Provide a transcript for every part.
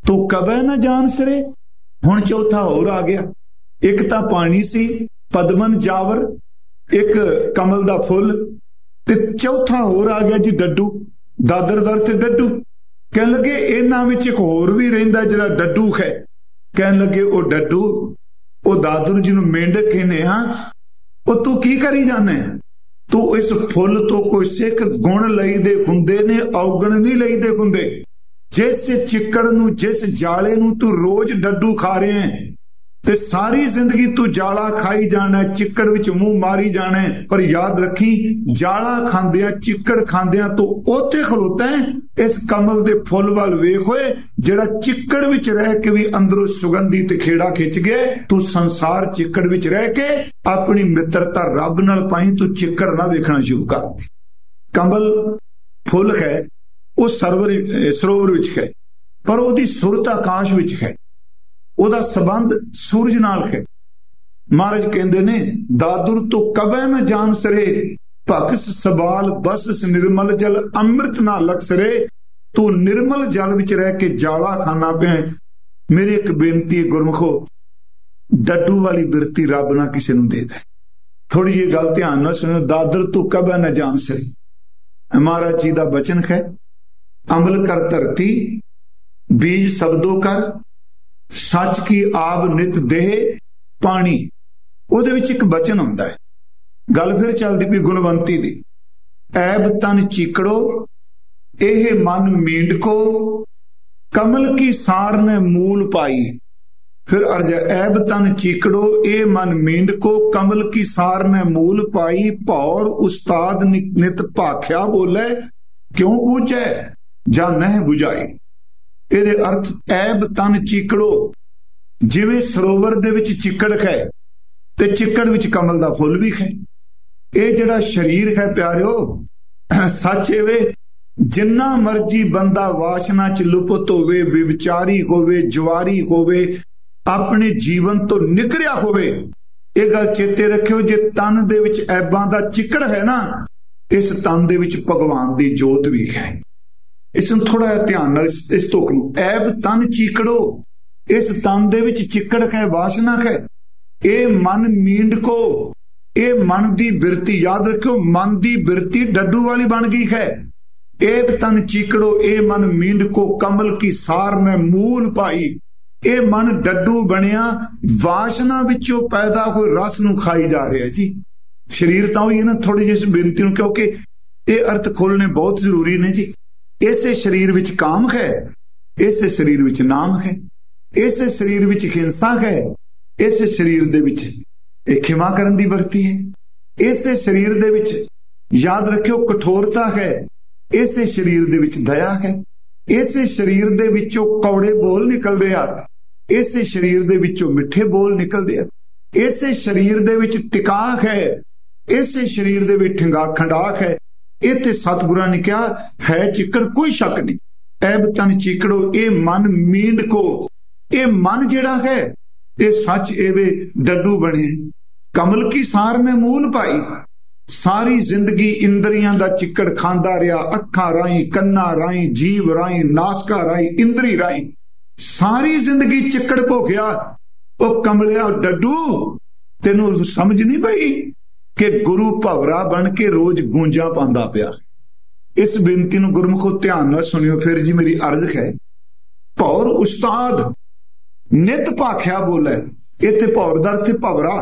तू कबै न जान सिरे। हुण चौथा होर आ गया, एक तां पानी सी पदमन जावर, एक कमल दा फुल, ते चौथा होर आ गया जी डड्डू, दादर दर ते डड्डू। कहन लगे इन्हां विच एक होर भी रहिंदा जिहड़ा डड्डू है। कहन लगे ओ डड्डू, ओ दादर जिन्हों मेंढक कहने हाँ, ओ तू की करी जाने? तू इस फुल तो कोई सिख गुण लईदे हुंदे ने, औगण नहीं लईदे हुंदे। जिस चिक्कड़ नूं, जिस जाले नूं तू रोज डड्डू खा रहे हैं, ते सारी जिंदगी तू जाला खाई जाना, चिक्कड़ विच मुंह मारी जाना। पर याद रखी, जाला खांदिया चिक्कड़ खांदिया तो उत्थे खलोता है, इस कमल दे फुल वाल वेख होए जिहड़ा चिक्कड़ विच रह के भी अंदरों सुगंधी ते खेड़ा खिंच गया। तू संसार चिक्कड़ विच रह के अपनी मित्रता रब नाल पाई, तू चिक्कड़ ना वेखना शुरू कर। कमल फुल है, वो सरोवर विच है, पर उसकी सुरत आकाश विच है, ਉਹਦਾ संबंध सूरज नाल है। महाराज कहते ने दादुर तो कबै न जान सरे, भक्स सबाल बस निर्मल जल, अमृत ना लग सरे। तू निर्मल जल विच रह के जाला खाना पे। मेरी एक बेनती है गुरमुखो, डड्डू वाली बिरती रब ना किसी नूं दे दे। थोड़ी जी गल ध्यान नाल सुनो, दादुर तू कबै न जान सरे। महाराज जी का बचन है, अमल कर धरती बीज शब्दों कर, सच की आब नित देह पानी। ਉਹਦੇ ਵਿੱਚ ਇੱਕ ਬਚਨ ਹੁੰਦਾ ਹੈ, ਗੱਲ ਫਿਰ ਚੱਲਦੀ ਪਈ ਗੁਣਵੰਤੀ ਦੀ। ਐਬ ਤਨ ਚੀਕੜੋ ਇਹ ਮਨ ਮੀਂਡਕੋ, ਕਮਲ ਕੀ ਸਾਰ ਨੇ ਮੂਲ ਪਾਈ। फिर अर्ज ऐब तन चीकड़ो ए मन मींडको, कमल की सार ने मूल पाई। भौर उस्ताद नित भाख्या बोले, क्यों बूझे जा नह बुझाई। ਇਹਦੇ अर्थ ऐब तन चीकड़ो, जिवें सरोवर दे विच चिक्कड़ है ते चिक्कड़ विच कमल दा फुल भी है। ਇਹ ਜਿਹੜਾ शरीर है प्यारिओ, सच एवे जिन्ना मर्जी बंदा वासना च लुप्त होवे, विविचारी होवे, जुआरी होवे, अपने जीवन तो निकरिया होवे, ਇਹ ਗੱਲ ਚੇਤੇ ਰੱਖਿਓ, ਜੇ ਤਨ ਦੇ ਵਿੱਚ ਐਬਾਂ ਦਾ ਚਿੱਕੜ ਹੈ ਨਾ, ਇਸ ਤਨ ਦੇ ਵਿੱਚ ਭਗਵਾਨ ਦੀ ਜੋਤ ਵੀ ਹੈ। ਇਸ ਨੂੰ ਥੋੜਾ ਜਿਹਾ ਧਿਆਨ ਨਾਲ ਇਸ ਤੁਕ ਨੂੰ, ਐਬ ਤਨ ਚੀਕੜੋ, ਇਸ ਤਨ ਦੇ ਵਿੱਚ ਚਿੱਕੜ ਹੈ, ਵਾਸਨਾ ਹੈ। ਇਹ ਮਨ ਮੀਂਡ ਕੋ, ਇਹ ਮਨ ਦੀ ਬਿਰਤੀ, ਯਾਦ ਰੱਖਿਓ ਮਨ ਦੀ ਬਿਰਤੀ ਡੱਡੂ ਵਾਲੀ ਬਣ ਗਈ ਹੈ। एब तन चीकड़ो ए मन मींड को, कमल की सार ने मूल पाई। ਇਹ ਮਨ ਡੱਡੂ ਬਣਿਆ, ਵਾਸ਼ਨਾ ਵਿੱਚੋਂ ਪੈਦਾ ਹੋਏ ਰਸ ਨੂੰ ਖਾਈ ਜਾ ਰਿਹਾ ਜੀ। ਸਰੀਰ ਤਾਂ ਹੋਈ ਨਾ, ਥੋੜੀ ਜਿਹੀ ਬੇਨਤੀ ਨੂੰ, ਕਿਉਂਕਿ ਇਹ ਅਰਥ ਖੋਲਣੇ ਬਹੁਤ ਜ਼ਰੂਰੀ ਨੇ ਜੀ। ਇਸੇ ਸਰੀਰ ਵਿੱਚ ਕਾਮ ਹੈ, ਇਸੇ ਸਰੀਰ ਵਿੱਚ ਨਾਮ ਹੈ, ਇਸੇ ਸਰੀਰ ਵਿੱਚ ਹਿੰਸਾ ਹੈ, ਇਸੇ ਸਰੀਰ ਦੇ ਵਿੱਚ ਇਹ ਖਿਮਾ ਕਰਨ ਦੀ ਵਰਤੀ ਹੈ, ਇਸੇ ਸਰੀਰ ਦੇ ਵਿੱਚ ਯਾਦ ਰੱਖਿਓ ਕਠੋਰਤਾ ਹੈ, ਇਸੇ ਸਰੀਰ ਦੇ ਵਿੱਚ ਦਇਆ ਹੈ, ਇਸੇ ਸਰੀਰ ਦੇ ਵਿੱਚੋਂ ਕੌੜੇ ਬੋਲ ਨਿਕਲਦੇ ਆ, ਇਸੇ ਸਰੀਰ ਦੇ ਵਿੱਚੋਂ ਮਿੱਠੇ ਬੋਲ ਨਿਕਲਦੇ ਆ, ਇਸੇ ਸਰੀਰ ਦੇ ਵਿੱਚ ਟਿਕਾਕ ਹੈ, ਇਸੇ ਸਰੀਰ ਦੇ ਵਿੱਚ ਖੰਡਾਕ ਹੈ। ਇਹ ਤੇ ਸਤਿਗੁਰਾਂ ਨੇ ਕਿਹਾ ਹੈ ਚਿੱਕੜ, ਕੋਈ ਸ਼ੱਕ ਨਹੀਂ। ਐਬ ਤਨ ਚੀਕੜੋ ਇਹ ਮਨ ਮੀਂਡ ਕੋ, ਇਹ ਮਨ ਜਿਹੜਾ ਹੈ ਇਹ ਸੱਚ ਐਵੇਂ ਡੱਡੂ ਬਣੇ, ਕਮਲ ਕੀ ਸਾਰ ਨੇ ਮੂਲ ਪਾਈ। ਸਾਰੀ ਜ਼ਿੰਦਗੀ ਇੰਦਰੀਆਂ ਦਾ ਚਿੱਕੜ ਖਾਂਦਾ ਰਿਹਾ, ਅੱਖਾਂ ਰਾਹੀਂ, ਕੰਨਾਂ ਰਾਹੀਂ, ਜੀਵ ਰਾਹੀਂ, ਨਾਸਕਾ ਰਾਹੀਂ, ਇੰਦਰੀ ਰਾਹੀਂ, ਸਾਰੀ ਜ਼ਿੰਦਗੀ ਚਿੱਕੜ ਭੋਗਿਆ। ਉਹ ਕਮਲਿਆ ਡੱਡੂ, ਤੈਨੂੰ ਸਮਝ ਨਹੀਂ ਪਈ ਕਿ ਗੁਰੂ ਭਵਰਾ ਬਣ ਕੇ ਰੋਜ਼ ਗੂੰਜਾਂ ਪਾਉਂਦਾ ਪਿਆ। ਇਸ ਬੇਨਤੀ ਨੂੰ ਗੁਰਮੁਖੋ ਧਿਆਨ ਨਾਲ ਸੁਣਿਓ। ਫਿਰ ਜੀ ਮੇਰੀ ਅਰਜ਼ ਹੈ, ਭੌਰ ਉਸਤਾਦ ਨਿਤ ਭਾਖਿਆ ਬੋਲੇ। ਇੱਥੇ ਭੌਰ ਦਰ ਤੇ ਭਵਰਾ,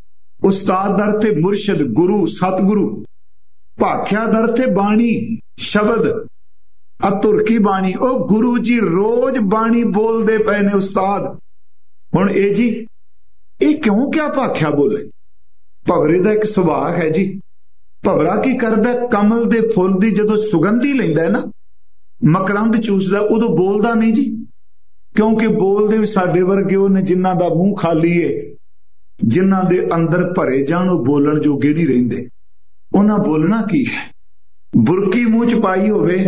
ਉਸਤਾਦ ਦਰ ਤੇ ਮੁਰਸ਼ਿਦ ਗੁਰੂ ਸਤਿਗੁਰੂ, ਭਾਖਿਆ ਦਰ ਤੇ ਬਾਣੀ ਸ਼ਬਦ ਅਤੁਰ ਕੀ ਬਾਣੀ। ਉਹ ਗੁਰੂ ਜੀ ਰੋਜ਼ ਬਾਣੀ ਬੋਲਦੇ ਪਏ ਨੇ ਉਸਤਾਦ। ਹੁਣ ਇਹ ਜੀ ਇਹ ਕਿਉਂ ਕਿਆ ਭਾਖਿਆ ਬੋਲੇ? ਭਵਰੇ ਦਾ ਇੱਕ ਸੁਭਾਅ ਹੈ ਜੀ। ਭਵਰਾ ਕੀ ਕਰਦਾ? ਕਮਲ ਦੇ ਫੁੱਲ ਦੀ ਜਦੋਂ ਸੁਗੰਧੀ ਲੈਂਦਾ ਨਾ, ਮਕਰੰਦ ਚੂਸਦਾ, ਉਦੋਂ ਬੋਲਦਾ ਨਹੀਂ ਜੀ। ਕਿਉਂਕਿ ਬੋਲਦੇ ਵੀ ਸਾਡੇ ਵਰਗੇ ਉਹ ਨੇ ਜਿਨ੍ਹਾਂ ਦਾ ਮੂੰਹ ਖਾਲੀ ਏ, ਜਿਨ੍ਹਾਂ ਦੇ ਅੰਦਰ ਭਰੇ ਜਾਣ, ਉਹ ਬੋਲਣ ਜੋਗੇ ਨਹੀਂ ਰਹਿੰਦੇ। ਉਹਨਾਂ ਬੋਲਣਾ ਕੀ ਹੈ? ਬੁਰਕੀ ਮੂੰਹ ਚ ਪਾਈ ਹੋਵੇ,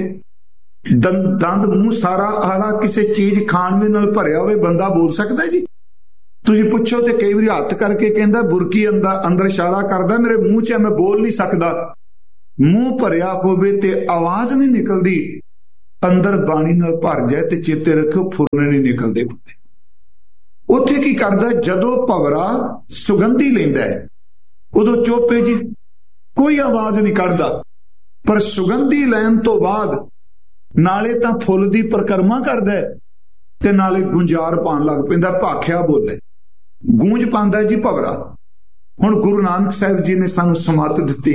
ਦੰਦ ਮੂੰਹ ਸਾਰਾ ਆਲਾ ਕਿਸੇ ਚੀਜ਼ ਖਾਣ ਨਾਲ ਭਰਿਆ ਹੋਵੇ, ਬੰਦਾ ਬੋਲ ਸਕਦਾ ਜੀ? ਤੁਸੀਂ ਪੁੱਛੋ ਤੇ ਕਈ ਵਾਰੀ ਹੱਥ ਕਰਕੇ ਕਹਿੰਦਾ ਬੁਰਕੀ ਅੰਦਰ ਇਸ਼ਾਰਾ ਕਰਦਾ ਮੇਰੇ ਮੂੰਹ 'ਚ, ਮੈਂ ਬੋਲ ਨਹੀਂ ਸਕਦਾ। ਮੂੰਹ ਭਰਿਆ ਹੋਵੇ ਤੇ ਆਵਾਜ਼ ਨਹੀਂ ਨਿਕਲਦੀ, अंदर बाणी नाल भर जाए तो चेते रखो फुरने नहीं निकलते होंदे। उत्थे की करदा, जदों भवरा सुगंधी लैंदा है उदों चुप है जी, कोई आवाज नहीं कढ़दा, पर सुगंधी लैन तो बाद नाले तां फुल दी परिक्रमा करदा है ते नाले गुंजार पान लग पैंदा, भाखिया बोले गूंज पांदा जी भवरा। हुण गुरु नानक साहिब जी ने सानू समत दित्ती,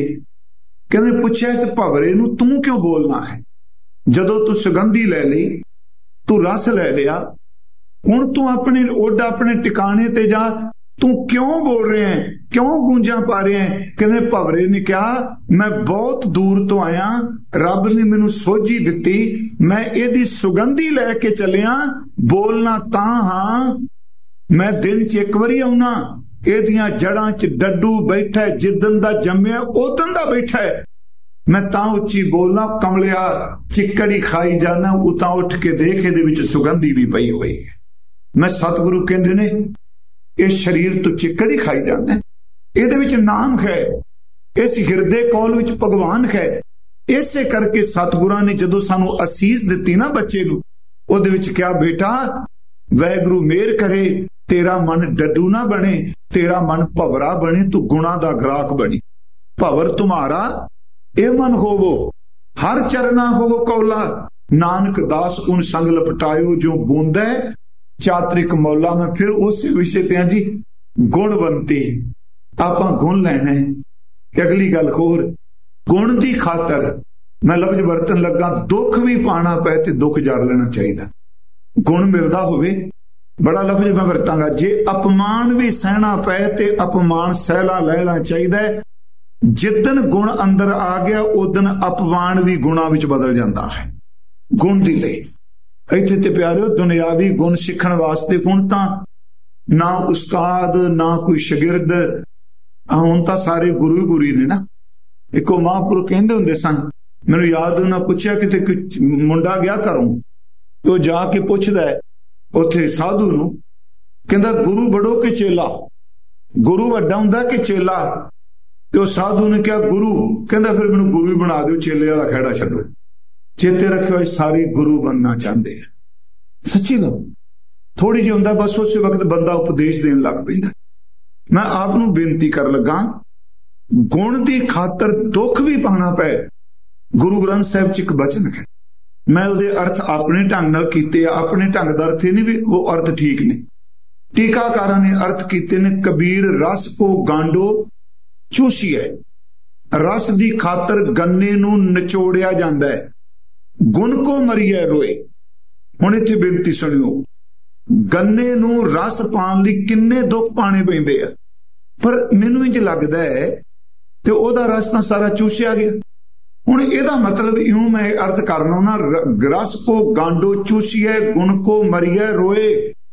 कहंदे पुछया इस भवरे नूं तू क्यों बोलना है? जदों तू सुगंधी लै लई, तू रस लै लिया, हुण तू अपने उड अपने टिकाने ते जा, तू क्यों बोल रहे हैं, क्यों गूंजा पा रहे हैं? कहंदे भवरे ने कहा मैं बहुत दूर तो आया, रब ने मैनू सोझी दित्ती, मैं इहदी सुगंधी लैके चलिया, बोलना तां हां, मैं दिन च एक वारी आउना, इहदियां जड़ां च डड्डू बैठा है, जिदन दा जम्मिया उदन दा बैठा है, मैं तां उच्ची बोलना, कमलिया चिक्कड़ी खाई जाना, उतां उठ के देख इहदे विच सुगंधी भी पई होई है। मैं सतगुरु कहंदे ने इस शरीर तो चिक्कड़ी खाई जाना, इहदे विच नाम है, इस हिरदे कौल विच भगवान है। इसे करके सतगुरां ने जदों सानू असीस दित्ती ना बच्चे नूं, उहदे विच क्या बेटा वाहिगुरू मेहर करे, तेरा मन डड्डू ना बने, तेरा मन भवरा बने, तू गुणा दा ग्राहक बनी। भवर तुम्हारा ए मन होवो, हर चरना हो कौला, नानक दास उन संग लपटायो जो बूंदै चात्रिक मौला। में फिर उस विषय ते जी गुणवंती आपां गुण लैना है। अगली गल होर, गुण दी खातर मैं लफ्ज वरतन लगा, दुख भी पाना पै ते दुख जार लेना चाहिए। गुण मिलदा होवे, बड़ा लफ्ज मैं वरतांगा, जे अपमान भी सहना पै ते अपमान सहला लेना चाहिए। जिदन गुण अंदर आ गया उदन अपमान भी गुणा विच बदल जाता है। गुण दी लई इत्थे ते प्यारिओ दुनियावी गुण सीखण वास्ते हुण तां ना उस्ताद ना कोई शागिर्द, हुण तां सारे गुरु ही गुरु ने ना। इको महापुरुष कहंदे हुंदे सन, मैनूं याद उन्हां पुछया किते कोई मुंडा गया घरों, तो जाके पुछदा है उत्थे साधु नूं, कहंदा गुरु बड़ो कि चेला, गुरु वड्डा हुंदा कि चेला? तो साधु ने कहा गुरु, कहंदा फिर मैनूं गुरु ही बना दिओ, चेले वाला खैड़ा छड्डो। चेते रखियो सारे गुरु बनना चाहते हैं, सच्ची गल थोड़ी जी हुंदा, बस उस वक्त बंदा उपदेश देन लग पैंदा। मैं आप नूं बेनती कर लगा, गुण दी खातर दुख भी पाना पै। गुरु ग्रंथ साहिब च एक बचन है, मैं उहदे अर्थ अपने ढंग नाल कीते, अपने ढंग दा अर्थ नहीं भी वो अर्थ ठीक ने, टीकाकारां ने अर्थ कीते ने। कबीर रस को गांडो चूसीए, रस दी खातर गन्ने नूं निचोड़िया जांदा है, गुण को मरीए रोए। हुण इत्थे बेनती सुणियो, गन्ने नूं रस पाण लई किन्ने दुख पाने पैंदे आ, पर मैनूं इंज लगदा है ते ओहदा रस तां सारा चूसिया गया। हुण इहदा मतलब इउं मैं अर्थ करना ना, रस को गांडो चूसीए, गुण को मरीए रोए,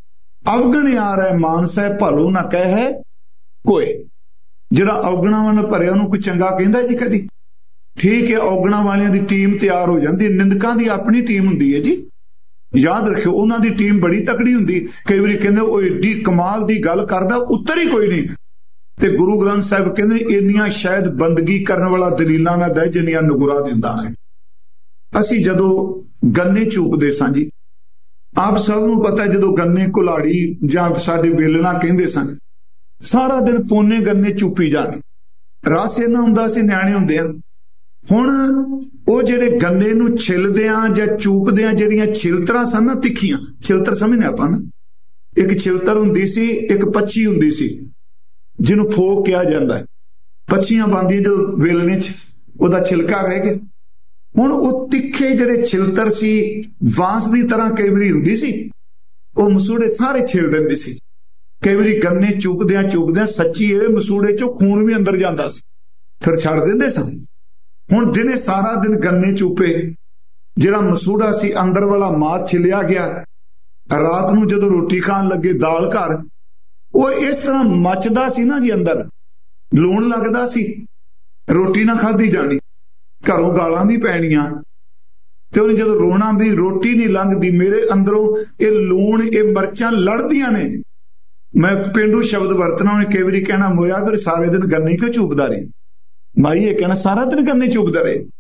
अवगण यार है मानस है, भलो ना कहे कोई। जिहड़ा औगणा वाल भरिया उहनूं कोई चंगा कहंदा जी कदी? ठीक है, औगणा वालियां दी टीम तैयार हो जाती, निंदकां दी अपनी टीम हुंदी है जी, याद रखियो उन्हां दी टीम बड़ी तकड़ी हुंदी। कई वारी कहंदे ओह एडी कमाल दी गल करदा, उत्तर ही कोई नहीं। ते गुरु ग्रंथ साहिब कहंदे इन्नियां शायद बंदगी करन वाला दलीलां ना दे जिन्नियां नुगरा दिंदा है। असीं जदों गन्ने चूपदे सां जी, आप सब नूं पता है जदों गन्ने कुल्हाड़ी जां साडे वेलना कहंदे सन, सारा दिन पोने गन्ने चूपी जाने, रस इन्ना हुंदा सी निआणे हुंदे आ। हुण ਉਹ ਜਿਹੜੇ गन्ने ਨੂੰ ਛਿੱਲਦੇ ਆ ਜਾਂ ਚੂਪਦੇ ਆ, ਜਿਹੜੀਆਂ ਛਿਲਤਰਾਂ ਸਨ ਨਾ ਤਿੱਖੀਆਂ, ਛਿਲਤਰ ਸਮਝਨੇ ਆਪਾਂ ਨਾ, ਇੱਕ ਛਿਲਤਰ ਹੁੰਦੀ ਸੀ, ਇੱਕ ਪੱਛੀ ਹੁੰਦੀ ਸੀ ਜਿਹਨੂੰ ਫੋਕ ਕਿਹਾ ਜਾਂਦਾ ਹੈ। ਪੱਛੀਆਂ ਬਣਦੀਆਂ ਜਦੋਂ ਵੇਲਣੇ 'ਚ ਉਹਦਾ ਛਿਲਕਾ ਰਹਿ ਗਿਆ। ਹੁਣ ਉਹ ਤਿੱਖੇ ਜਿਹੜੇ ਛਿਲਤਰ ਸੀ, ਬਾਂਸ ਦੀ ਤਰ੍ਹਾਂ ਕਈ ਵਾਰੀ ਹੁੰਦੀ ਸੀ, ਉਹ ਮਸੂੜੇ ਸਾਰੇ ਛਿਲ ਦਿੰਦੀ ਸੀ। ਕਈ ਵਾਰੀ ਗੰਨੇ ਚੁੱਕਦਿਆਂ ਸੱਚੀ ਇਹ ਮਸੂੜੇ 'ਚੋਂ ਖੂਨ ਵੀ ਅੰਦਰ ਜਾਂਦਾ ਸੀ, ਫਿਰ ਛੱਡ ਦਿੰਦੇ ਸਨ। ਹੁਣ ਜਿਹਨੇ ਸਾਰਾ ਦਿਨ ਗੰਨੇ ਚੂਪੇ, ਜਿਹੜਾ ਮਸੂੜਾ ਸੀ ਅੰਦਰ ਵਾਲਾ ਮਾਸ ਛਿਲਿਆ ਗਿਆ, ਰਾਤ ਨੂੰ ਜਦੋਂ ਰੋਟੀ ਖਾਣ ਲੱਗੇ ਦਾਲ ਘਰ, ਉਹ ਇਸ ਤਰ੍ਹਾਂ ਮੱਚਦਾ ਸੀ ਨਾ ਜੀ, ਅੰਦਰ ਲੂਣ ਲੱਗਦਾ ਸੀ, ਰੋਟੀ ਨਾ ਖਾਧੀ ਜਾਣੀ, ਘਰੋਂ ਗਾਲਾਂ ਵੀ ਪੈਣੀਆਂ, ਤੇ ਉਹਨੇ ਜਦੋਂ ਰੋਣਾ ਵੀ ਰੋਟੀ ਨਹੀਂ ਲੰਘਦੀ, ਮੇਰੇ ਅੰਦਰੋਂ ਇਹ ਲੂਣ ਇਹ ਮਿਰਚਾਂ ਲੜਦੀਆਂ ਨੇ। ਮੈਂ ਪੇਂਡੂ ਸ਼ਬਦ ਵਰਤਣਾ, ਉਹਨੇ ਕਈ ਵਾਰੀ ਕਹਿਣਾ ਮੋਇਆ ਫਿਰ ਸਾਰੇ ਦਿਨ ਗੰਨੇ ਕਿਉਂ ਚੂਪਦਾ ਰਹੇ? ਮਾਈ ਇਹ ਕਹਿਣਾ ਸਾਰਾ ਦਿਨ ਗੰਨੇ ਚੂਪਦਾ ਰਹੇ।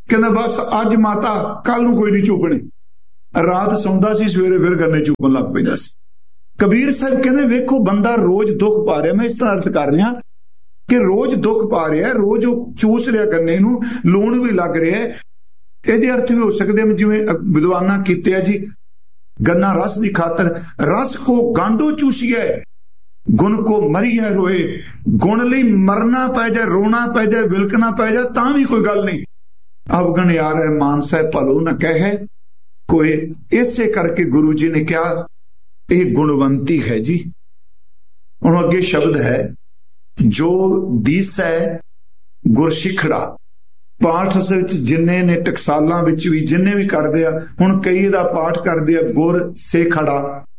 ਕਹਿੰਦਾ ਬਸ ਅੱਜ ਮਾਤਾ, ਕੱਲ ਨੂੰ ਕੋਈ ਨਹੀਂ ਚੁੱਕਣੇ। ਰਾਤ ਸੌਂਦਾ ਸੀ, ਸਵੇਰੇ ਫਿਰ ਗੰਨੇ ਚੁੱਕਣ ਲੱਗ ਪੈਂਦਾ ਸੀ। ਕਬੀਰ ਸਾਹਿਬ ਕਹਿੰਦੇ ਵੇਖੋ ਬੰਦਾ ਰੋਜ਼ ਦੁੱਖ ਪਾ ਰਿਹਾ, ਮੈਂ ਇਸ ਤਰ੍ਹਾਂ ਅਰਥ ਕਰ ਰਿਹਾ ਕਿ ਰੋਜ਼ ਦੁੱਖ ਪਾ ਰਿਹਾ, ਰੋਜ਼ ਉਹ ਚੂਸ ਰਿਹਾ ਗੰਨੇ ਨੂੰ, ਲੂਣ ਵੀ ਲੱਗ ਰਿਹਾ। ਇਹਦੇ ਅਰਥ ਵੀ ਹੋ ਸਕਦੇ ਹਨ ਜਿਵੇਂ ਵਿਦਵਾਨਾਂ ਕੀਤੇ ਆ ਜੀ, गन्ना रस की खातर रस को गांडो चूसिए, गुण को मरीए रोए। गुण लई मरना पै जाए, रोना पै जाए, विलकना पै जाए, तां भी कोई गल नहीं। अवगण यार है मानसा भलो न कहे कोई। इसे करके गुरु जी ने कहा यह गुणवंती है जी। हुण अगे शब्द है, जो दीस है गुरसिखड़ा। पाठ असल जिन्ने ने टकसालां विच भी जिन्ने भी करदे आ, हुण कई दा पाठ करदे आ गुर सेखड़ा।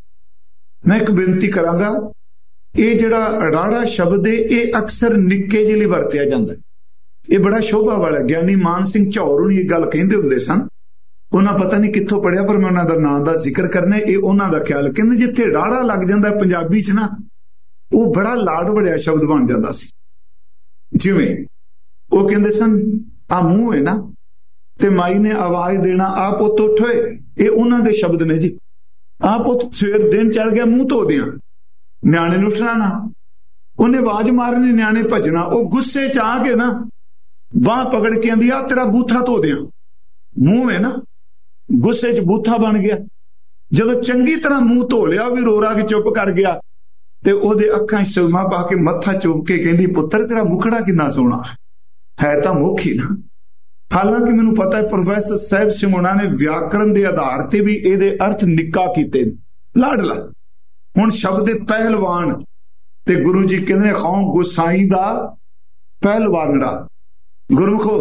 मैं एक बेनती करांगा, ये जिहड़ा राड़ा शब्द है ये अक्सर निक्के जिहे लई वरतिया जांदा, ये बड़ा शोभा वाला। ज्ञानी मान सिंह झौर हुणी ये गल कहिंदे हुंदे सन, उन्हां पता नहीं कित्थों पढ़िया पर मैं उन्हां दा नाम दा जिक्र करना, ये उन्हां दा ख्याल। कहंदे जिथे राड़ा लग जांदा पंजाबी च ना, वो बड़ा लाड बड़िया शब्द बन जांदा सी। जिवें वो कहंदे सन आ मूंह है ना ते माई ने आवाज देना आ पुत उठ होए, ये उन्हां दे शब्द ने जी। आ पुत सवेर दिन चढ़ गया मूंह धो दियां, न्याणे ने उठना ना, उन्हें आवाज मारनी, न्याणे भजना। वो गुस्से च आ के ना बाह पकड़ के आंदी आ तेरा बूथा धो दियां। मूंह है ना, गुस्से च बूथा बन गया। जदों चंगी तरह मूंह धो लिया, भी रो रा के चुप कर गया, ते ओदे अखां च सुरमा पा के मत्था चुक के कहंदी पुत्तर तेरा मुखड़ा किन्ना सोहना है तो मुख ही ना। हालांकि मैनूं पता है प्रोफैसर साहिब सिंह हुणां ने व्याकरण के आधार ते भी इहदे अर्थ निक्का कीते, लाडला। हुण शब्द पहलवान ते गुरु जी कहंदे खौं गुसाई दा पहलवानड़ा। गुरमुखो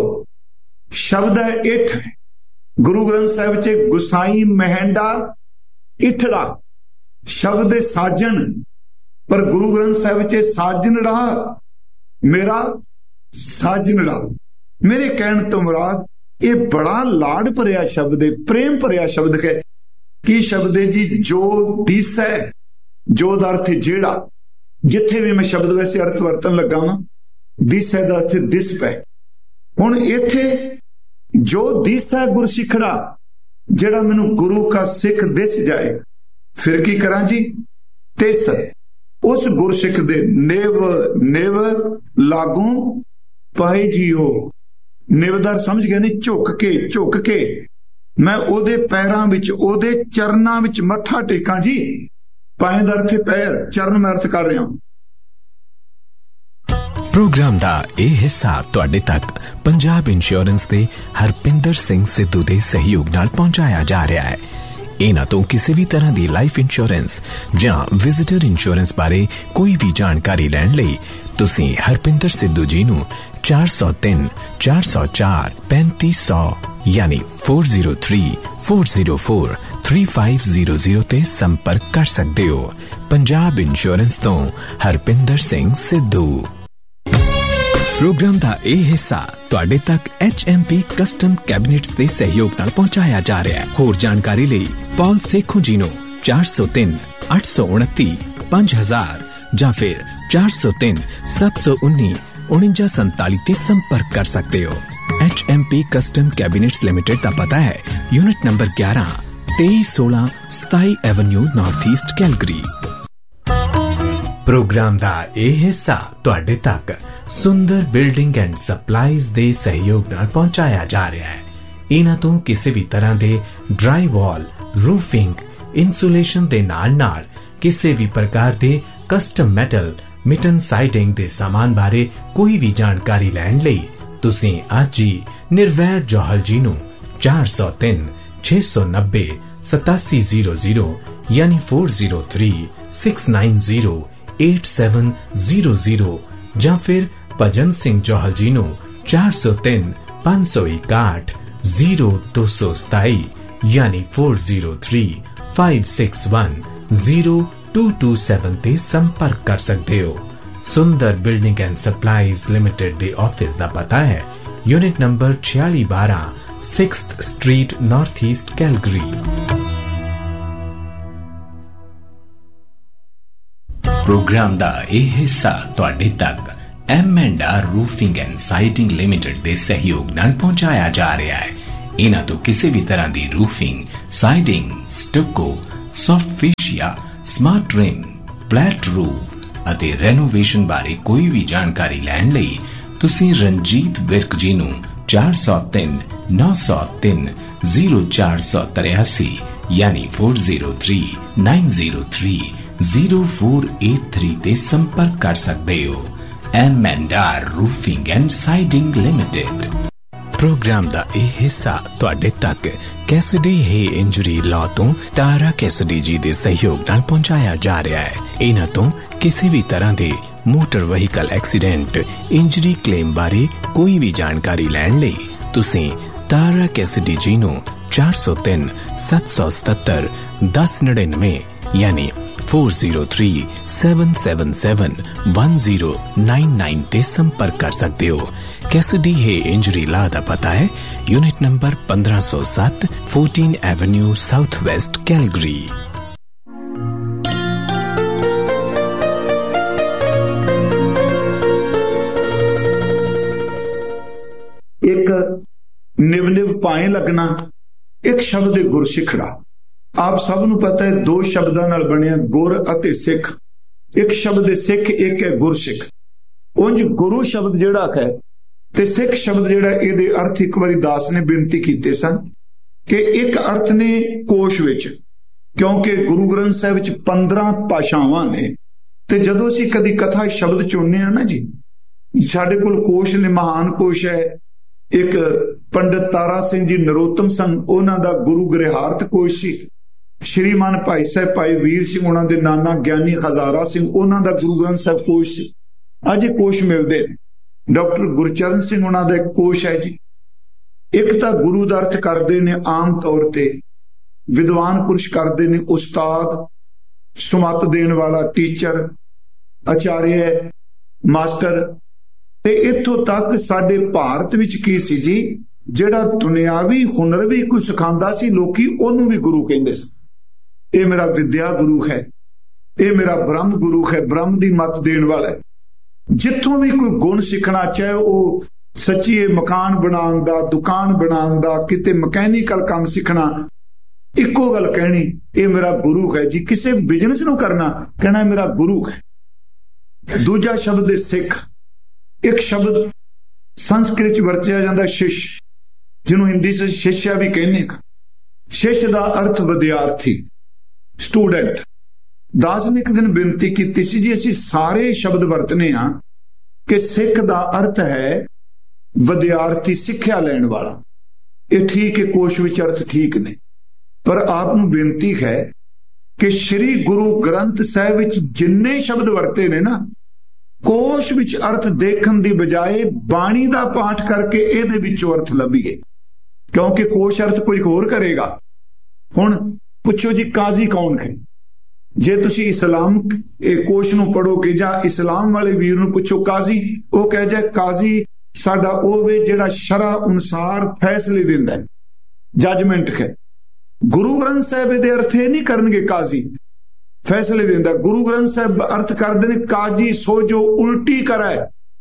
शब्द है इठ, गुरु ग्रंथ साहिब च गुसाई महंडा इठड़ा शब्द साजन, पर गुरु ग्रंथ साहिब च साजनड़ा मेरा साजनड़ा। मेरे कहण तो मुराद ये बड़ा लाड भरिया शब्द है, प्रेम भरिया शब्द है। की शब्द है जी, जो दिस है, जो अर्थ जेड़ा, जिथे भी मैं शब्द वैसे अर्थ वरतन लगा वां, दिस है दा अर्थ दिस पै। हुण इथे जो दिस है गुरसिखड़ा, जेड़ा मैनू गुरु का सिख दिस जाए, फिर की करा जी, तिस उस गुरसिख दे नेव नेव लागू पाए जीओ। निवदार समझ गया नहीं, झुक के मैं ओदे पैरां विच, ओदे चरनां विच मत्था टेकां जी। पाए दा अर्थ पैर, चरण मैं अर्थ कर रहा। प्रोग्राम दा यह हिस्सा तुहाडे तक पंजाब इंश्योरेंस दे हरपिंदर सिंह सिद्धू दे सहयोग नाल पहुंचाया जा रहा है। इन्हां तो किसी भी तरह की लाइफ इंश्योरेंस जां विजिटर इंश्योरेंस बारे कोई भी जानकारी लैण लई तुसीं हरपिंदर सिद्धू जी नूं 403 404 3500 यानी 403404 3500 ते संपर्क कर सकते हो। पंजाब इंश्योरेंस तो हरपिंदर सिंह सिद्धू। प्रोग्राम का यह हिस्सा तुहाडे तक HMP कस्टम कैबिनेट्स के सहयोग नाल पहुंचाया जा रहा है। होर जानकारी लई पॉल सेखों जी नूं 403 829 5000 ਜਾਂ फिर 403 719 4947 ते संपर्क कर सकते हो। HMP कस्टम कैबिनेट्स लिमिटेड का पता है unit number 11 2316 27 Avenue north east Calgary. Programme का यह हिस्सा तुहाडे तक सुंदर बिल्डिंग एंड सप्लाईज दे सहयोग नाल पहुंचाया जा रहा है। इन्हां तो किसी भी तरह दे ड्राई वॉल, रूफिंग, इंसुलेशन दे नाल किसी भी प्रकार दे कस्टम मेटल, मिटन साइडिंग दे सामान बारे कोई भी जानकारी लैण लई तुसीं अज ही निर्वैर जौहल जी नूं 403 690 8700 यानी 403 690 8700 ਜਾਂ फिर भजन सिंह जौहल जी नूं 403 561 0227 यानी 403 561 0227 ते संपर्क कर सकते हो। सुंदर building and supplies limited they office दा पता है unit number 4612 6th street north east Calgary. Programme दा यह हिस्सा तुहाडे तक M&R roofing and siding limited ਦੇ ਸਹਿਯੋਗ ਨਾਲ ਪਹੁੰਚਾਇਆ ਜਾ ਰਿਹਾ ਹੈ। ਇਹਨਾਂ ਤੋਂ ਕਿਸੇ ਵੀ ਤਰ੍ਹਾਂ ਦੀ roofing, siding, ਸਟੱਕੋ, soft ਫੇਸ਼ੀਆ, smart rim, flat roof ਅਤੇ ਰੈਨੋਵੇਸ਼ਨ ਬਾਰੇ ਕੋਈ ਵੀ ਜਾਣਕਾਰੀ ਲੈਣ ਲਈ ਤੁਸੀਂ ਰਣਜੀਤ ਵਿਰਕ ਜੀ ਨੂੰ 403 903 0483 यानी 4039030483 ਤੇ ਸੰਪਰਕ ਕਰ ਸਕਦੇ ਹੋ। M&R roofing and siding limited. Programme ਦਾ ਇਹ ਹਿੱਸਾ ਤੁਹਾਡੇ ਤੱਕ ਕੈਸਡੀ ਹੈ ਇੰਜਰੀ ਲਾਅ ਤੋਂ ਤਾਰਾ ਕੈਸਡੀ ਜੀ ਦੇ ਸਹਿਯੋਗ ਨਾਲ ਪਹੁੰਚਾਇਆ ਜਾ ਰਿਹਾ ਹੈ। ਇਹਨਾਂ ਤੋਂ ਕਿਸੇ ਵੀ ਤਰ੍ਹਾਂ ਦੇ motor vehicle accident, injury claim ਬਾਰੇ ਕੋਈ ਵੀ ਜਾਣਕਾਰੀ ਲੈਣ ਲਈ ਤੁਸੀਂ ਤਾਰਾ ਕੈਸਡੀ ਜੀ ਨੂੰ 403 777 1099 यानी 4037771099 ਤੇ ਸੰਪਰਕ ਕਰ ਸਕਦੇ ਹੋ। ਕੈਸਡੀ ਹੈ ਇੰਜਰੀ ਲਾ ਦਾ ਪਤਾ ਹੈ unit number 1507 14 Avenue south west Calgary. एक निव निव पाए लगना, एक शब्द गुरसिखड़ा। आप सब नूं पता है दो शब्दां नाल बनिया गुर अते सिख। एक शब्द सिख, एक है गुरसिख। उंज गुरु शब्द जिहड़ा है ते सिख शब्द जिहड़ा इहदे अर्थ एक बारी दास ने बेनती कीते सन कि एक अर्थ ने कोश विच, क्योंकि गुरु ग्रंथ साहिब विच 15 भाषावां ने ते जदों असीं कदी कथा शब्द चुनने आ ना जी, साडे कोल कोश ने, महान कोश है। एक पंडित तारा सिंह जी नरोत्तम सन, उन्हां दा गुरु गृहार्थ कोश सी। श्रीमान भाई साहब भाई वीर सिंह उन्हां दे नाना ज्ञानी हजारा सिंह, उन्हां दा गुरु ग्रंथ साहिब कोश सी। अज कोश मिलदे डॉक्टर गुरचरण सिंह उन्हां दा कोश है जी। एक तां गुरु दा अर्थ करदे ने आम तौर ते विद्वान पुरुष करदे ने उस्ताद, सुमत देण वाला, टीचर, आचार्य, मास्टर। ते इत्थों तक साडे भारत विच की सी जी, जिहड़ा दुनियावी हुनर भी कोई सिखांदा सी, लोकी ओनू भी गुरु कहिंदे सी। ये मेरा विद्या गुरु है, ये मेरा ब्रह्म गुरु है, ब्रह्म दी मत देण वाला है। जिथों भी कोई गुण सीखना, चाहे वह सच्ची मकान बनाउण दा, दुकान बनाउण दा, किते मकैनिकल काम सीखना, इक्को गल कहनी ये मेरा गुरु है जी। किसी बिजनेस नूं करना, कहना मेरा गुरु है। दूजा शब्द है सिख। एक शब्द संस्कृत वरतिया जाता शिष्य, जिन्हों हिंदी से शिष्या भी कहने। शिष्य का अर्थ विद्यार्थी, स्टूडेंट। दास ने एक दिन बेनती की सी जी, असीं सारे शब्द वरतने हाँ कि सिख का अर्थ है विद्यार्थी, सिक्ख्या लैण वाला। ये ठीक है, कोश विच अर्थ ठीक ने, पर आप नूं बेनती है कि श्री गुरु ग्रंथ साहिब विच जिन्ने शब्द वरते ने ना, कोश विच अर्थ देखण दी बजाए बाणी दा पाठ करके इहदे विचों अर्थ लभीए, क्योंकि कोश अर्थ कोई होर करेगा। हुण पुछो जी काजी कौन है? जे तुसी इस्लाम कोश नूं पढ़ोगे जां इस्लाम वाले वीर नूं पुछो काजी, वो कह जाए काजी साडा ओवे जिहड़ा शरा अनुसार फैसले दिंदा है, जजमेंट है। गुरु ग्रंथ साहिब दे अर्थ ये नहीं करनगे काजी फैसले दिंदा। गुरु ग्रंथ साहिब अर्थ करदे ने काजी सो जो उल्टी कराए,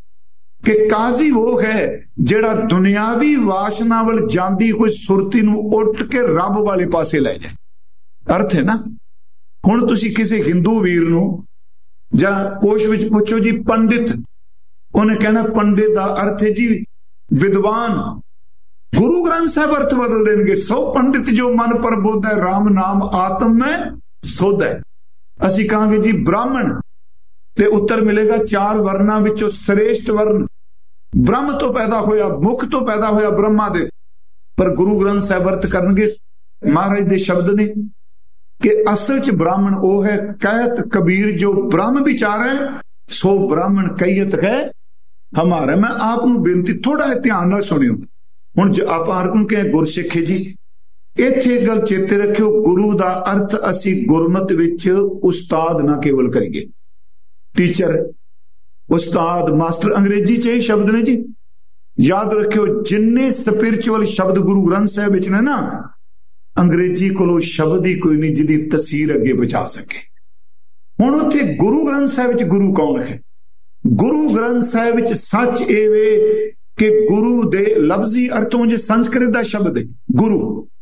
कि काजी वो है जिहड़ा दुनियावी वासना वल जांदी कोई सुरती नूं उठ के रब वाले पासे ले जाए। अर्थ है ना। हुण तुसी किसी हिंदू वीर नूं जां कोश विच पुछो जी पंडित, उन्हें कहना पंडित का अर्थ है जी विद्वान। गुरु ग्रंथ साहिब अर्थ बदल देंगे। सो पंडित जो मन पर बोध है, राम नाम आत्म में सोध है। असी कहांगे जी ब्राह्मण, ते उत्तर मिलेगा 4 वर्णा विचों श्रेष्ठ वर्ण ब्रह्म तो पैदा होया, मुख तो पैदा होया ब्रह्मा दे। पर गुरु ग्रंथ साहिब अर्थ करनगे महाराज दे शब्द ने कि असल च ब्राह्मण वो है, कहत कबीर जो ब्रह्म विचार है सो ब्राह्मण कहियत है हमारा। मैं आपनूं बेनती थोड़ा ध्यान नाल सुनियो। हुण जो आप आरकन के गुरसिख जी, इत्थे गल चेते रखियो, गुरु दा अर्थ असी गुरमत विच उस्ताद ना केवल करिए, टीचर, उस्ताद, मास्टर, अंग्रेजी च शब्द ने जी। याद रखियो जिन्ने स्पिरिचुअल शब्द गुरु ग्रंथ साहिब विच ने ना, अंग्रेजी कोलों शब्द ही कोई नहीं जिहदी तसीर अगे पहुंचा सके। हुण उत्थे गुरु ग्रंथ साहिब विच गुरु कौन है? गुरु ग्रंथ साहिब विच सच एवे कि गुरु दे लफ्जी अर्थों जे संस्कृत दा शब्द है गुरु,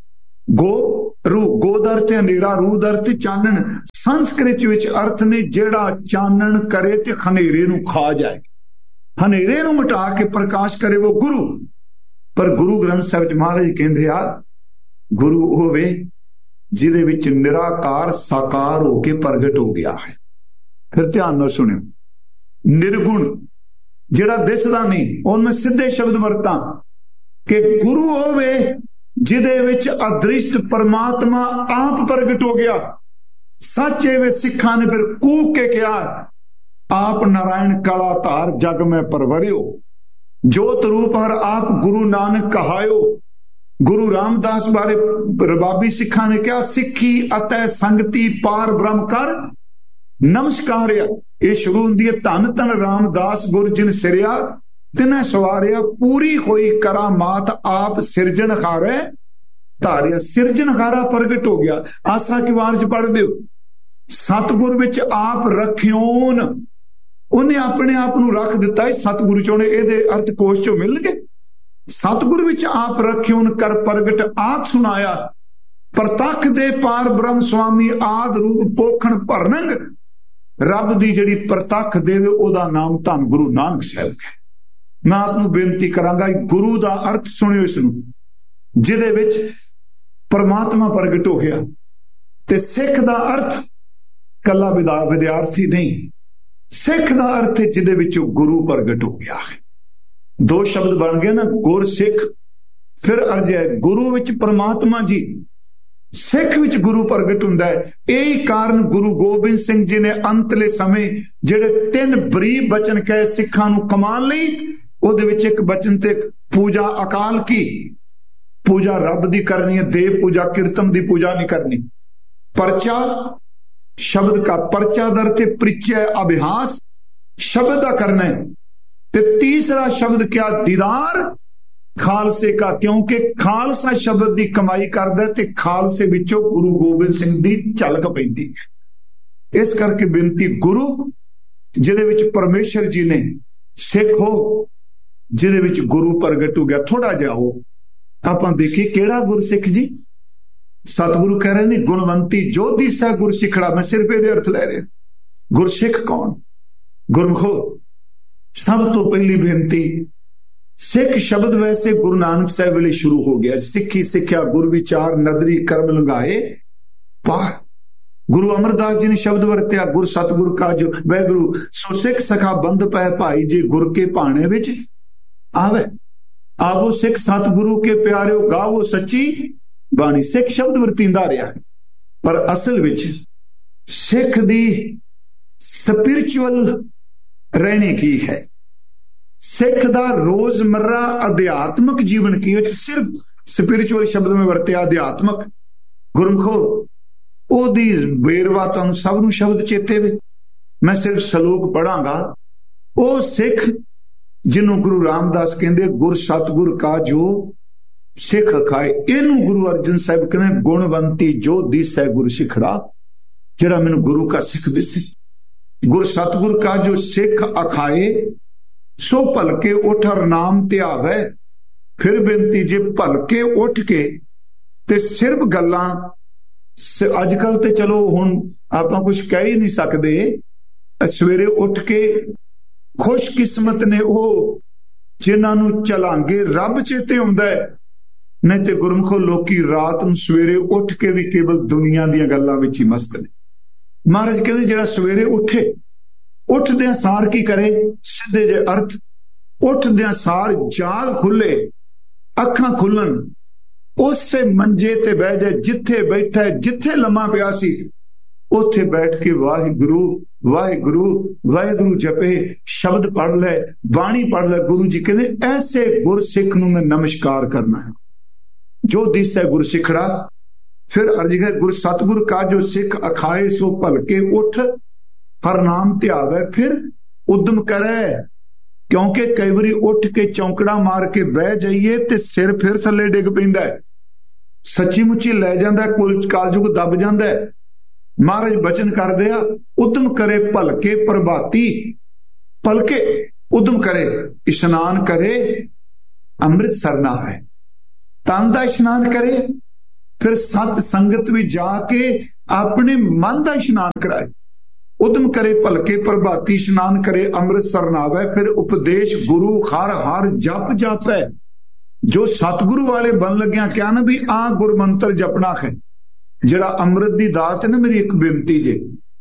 गो रू, गो दा अर्थ हनेरा, रू दा अर्थ चानन। संस्कृत विच अर्थ ने जेड़ा चानन करे ते हनेरे नूं खा जाए, हनेरे नूं मिटा के प्रकाश करे, वो गुरु। पर गुरु ग्रंथ साहिब च महाराज कहंदे आ गुरु होवे जिहदे विच निराकार साकार होके प्रगट हो गया है। फिर ध्यान नाल सुनियो, निर्गुण जिहड़ा दिसदा नहीं, हुण मैं सीधे शब्द वरतां कि गुरु होवे जिहदे विच अदृष्ट परमात्मा आप प्रगट हो गया। सच एवे सिखां ने फिर कूक के कहा, आप नारायण काला धार जग में परवरियो, जोत रूप हर आप गुरु नानक कहायो। गुरु रामदास बारे रबाबी सिखां ने कहा, सिखी अतै संगति पार ब्रह्म कर नमस्कारिया। ये शुरू होंदी है, धन धन रामदास गुर जिन सिरिया तिन्हें सवारिया, पूरी होई करामात आप सिरजनहारे धारिया। सिरजनहारा प्रगट हो गया। आसा की वार च पढ़ दियो, सतगुर विच आप रखियोन, उन्हें अपने आप नूं रख दिता है। सतगुरु चों इहदे अर्थ कोश चों मिल गए। सतगुर विच आप रखियोन कर प्रगट आप सुनाया, प्रतख दे पार ब्रह्म स्वामी आद रूप पोखण भरनंग। रब दी जिहड़ी प्रतख देवे ओदा नाम धन गुरु नानक साहिब है। मैं आपनूं बेनती करांगा, गुरु दा अर्थ सुनियो इसनूं, जिहदे विच परमात्मा प्रगट हो गया। ते सिख दा अर्थ कला विद्यार्थी नहीं, सिख दा अर्थ जिहदे विच गुरु प्रगट हो गया है। दो शब्द बन गए ना, गुर सिख। फिर अर्ज है गुरु विच परमात्मा जी, सिख विच गुरु प्रगट हुंदा है। यही कारण गुरु गोबिंद सिंह जी ने अंतले समय जिहड़े 3 बरीब बचन कहे सिखां नूं कमान लई, उहदे विच एक बचन ते पूजा अकाल की, पूजा रब दी करनी है, देव पूजा कीर्तन दी पूजा नहीं करनी। परचा शब्द का परचा दर थे परिचय अभ्यास शब्द का करना है। ते तीसरा शब्द क्या, दीदार खालसे का, क्योंकि खालसा शब्द की कमाई करदा ते खालसे विचों गुरु गोबिंद सिंह दी झलक पैंदी है। इस करके बेनती, गुरु जिहदे विच परमेश्वर जी ने, सिख हो जिहदे विच गुरु प्रगट हो गया। थोड़ा जिहा हो आपां देखिए केड़ा गुरसिख जी। सतगुरु कह रहे नहीं, गुणवंती जोधी सह गुरसिखड़ा। मैं सिर्फ ये अर्थ ले रहा। गुरसिख कौन? गुरमुखो, सब तो पहली बेनती, सिख शब्द वैसे गुरु नानक साहिब वेले शुरू हो गया। सिखी सिक्ख्या गुर विचार नदरी कर्म लगाए पार। गुरु अमरदास जी ने शब्द वरत्या, गुर सतगुर का जो वैगुरु सो सिख सखा बंद पै भाई जी गुर के भाणे विच आवे। आवो सिख सतगुरु के प्यारे गावो सच्ची बाणी। सिख शब्द वरतींदा रहा है, पर असल विच सिख दी स्पिरिचुअल रहने की है। सिख दा रोजमर्रा अध्यात्मक जीवन की, सिर्फ स्पिरिचुअल शब्द में वरते अध्यात्मक। गुरमुखो ओदी बेरवा तुहानूं सब नूं शब्द चेते वे। मैं सिर्फ सलोक पढ़ांगा। ओ सिख जिन्हों गुरु रामदास कहंदे गुर सतगुर का जो सिख खाए, इनू गुरु अर्जन साहिब कहते गुणवंती जो दिसै गुरु सिखड़ा, जिहड़ा मैनू गुरु का सिख दिसे। गुर सतगुर का जो सिख अखाए, सो भलके उठ हर नाम ध्यावै। फिर बेनती, जे भलके उठ के ते सिर्फ गल्लां अजकल ते चलो हुण आपां कुछ कह ही नहीं सकते। सवेरे उठ के खुशकिस्मत ने वो जिन्हां नूं चलांगे रब चेते हुंदा है। नहीं तो गुरमुखो लोकी रात नूं सवेरे उठ के भी केवल दुनिया दीयां गल्लां विच ही मस्त ने। महाराज कहते जिहड़ा सवेरे उठे, उठदे सार की करे, सीधे जे अर्थ उठदे सार जाग खुले, अखां खुलन, उसे मंजे ते बह जाए जिथे बैठा है, जिथे लम्मा पिया सी उथे बैठ के वाहिगुरु वाहिगुरु वाहिगुरु जपे, शब्द पढ़ ले, बाणी पढ़ ले। गुरु जी कहते ऐसे गुर सिख नूं मैं नमस्कार करना है जो दिसै गुर सिखड़ा। फिर अर्ज है गुर सतगुर का जो सिख अखाए, सो भलके उठ हर नाम ध्यावै। फिर उद्यम करे, क्योंकि कई बारी उठ के चौंकड़ा मार के बह जाइए ते सिर फिर थले डिग पैंदा है, सच्ची मुच्ची लै जांदा है, कुल कालजुग दब जांदा है। महाराज बचन कर दिया, उद्यम करे भलके प्रभाती। ਭਲਕੇ ਉਦਮ ਕਰੇ, ਇਸ਼ਨਾਨ ਕਰੇ, ਅੰਮ੍ਰਿਤ ਸਰਨਾ ਹੈ। ਤਨ ਦਾ ਇਸ਼ਨਾਨ ਕਰੇ, ਫਿਰ ਸਤ ਸੰਗਤ ਵਿੱਚ ਜਾ ਕੇ ਆਪਣੇ ਮਨ ਦਾ ਇਸ਼ਨਾਨ ਕਰਾਏ। ਉਦਮ ਕਰੇ ਭਲਕੇ ਪ੍ਰਭਾਤੀ ਇਸ਼ਨਾਨ ਕਰੇ, ਅੰਮ੍ਰਿਤ ਸਰਨਾਵੇ, ਫਿਰ ਉਪਦੇਸ਼ ਗੁਰੂ ਹਰ ਹਰ ਜਪ ਜਾਪੈ। ਜੋ ਸਤਿਗੁਰੂ ਵਾਲੇ ਬਣ ਲੱਗਿਆ ਕਿਹਾ ਨਾ ਵੀ ਆ ਗੁਰਮੰਤਰ ਜਪਣਾ ਹੈ, ਜਿਹੜਾ ਅੰਮ੍ਰਿਤ ਦੀ ਦਾਤ ਹੈ ਨਾ। ਮੇਰੀ ਇੱਕ ਬੇਨਤੀ ਜੇ,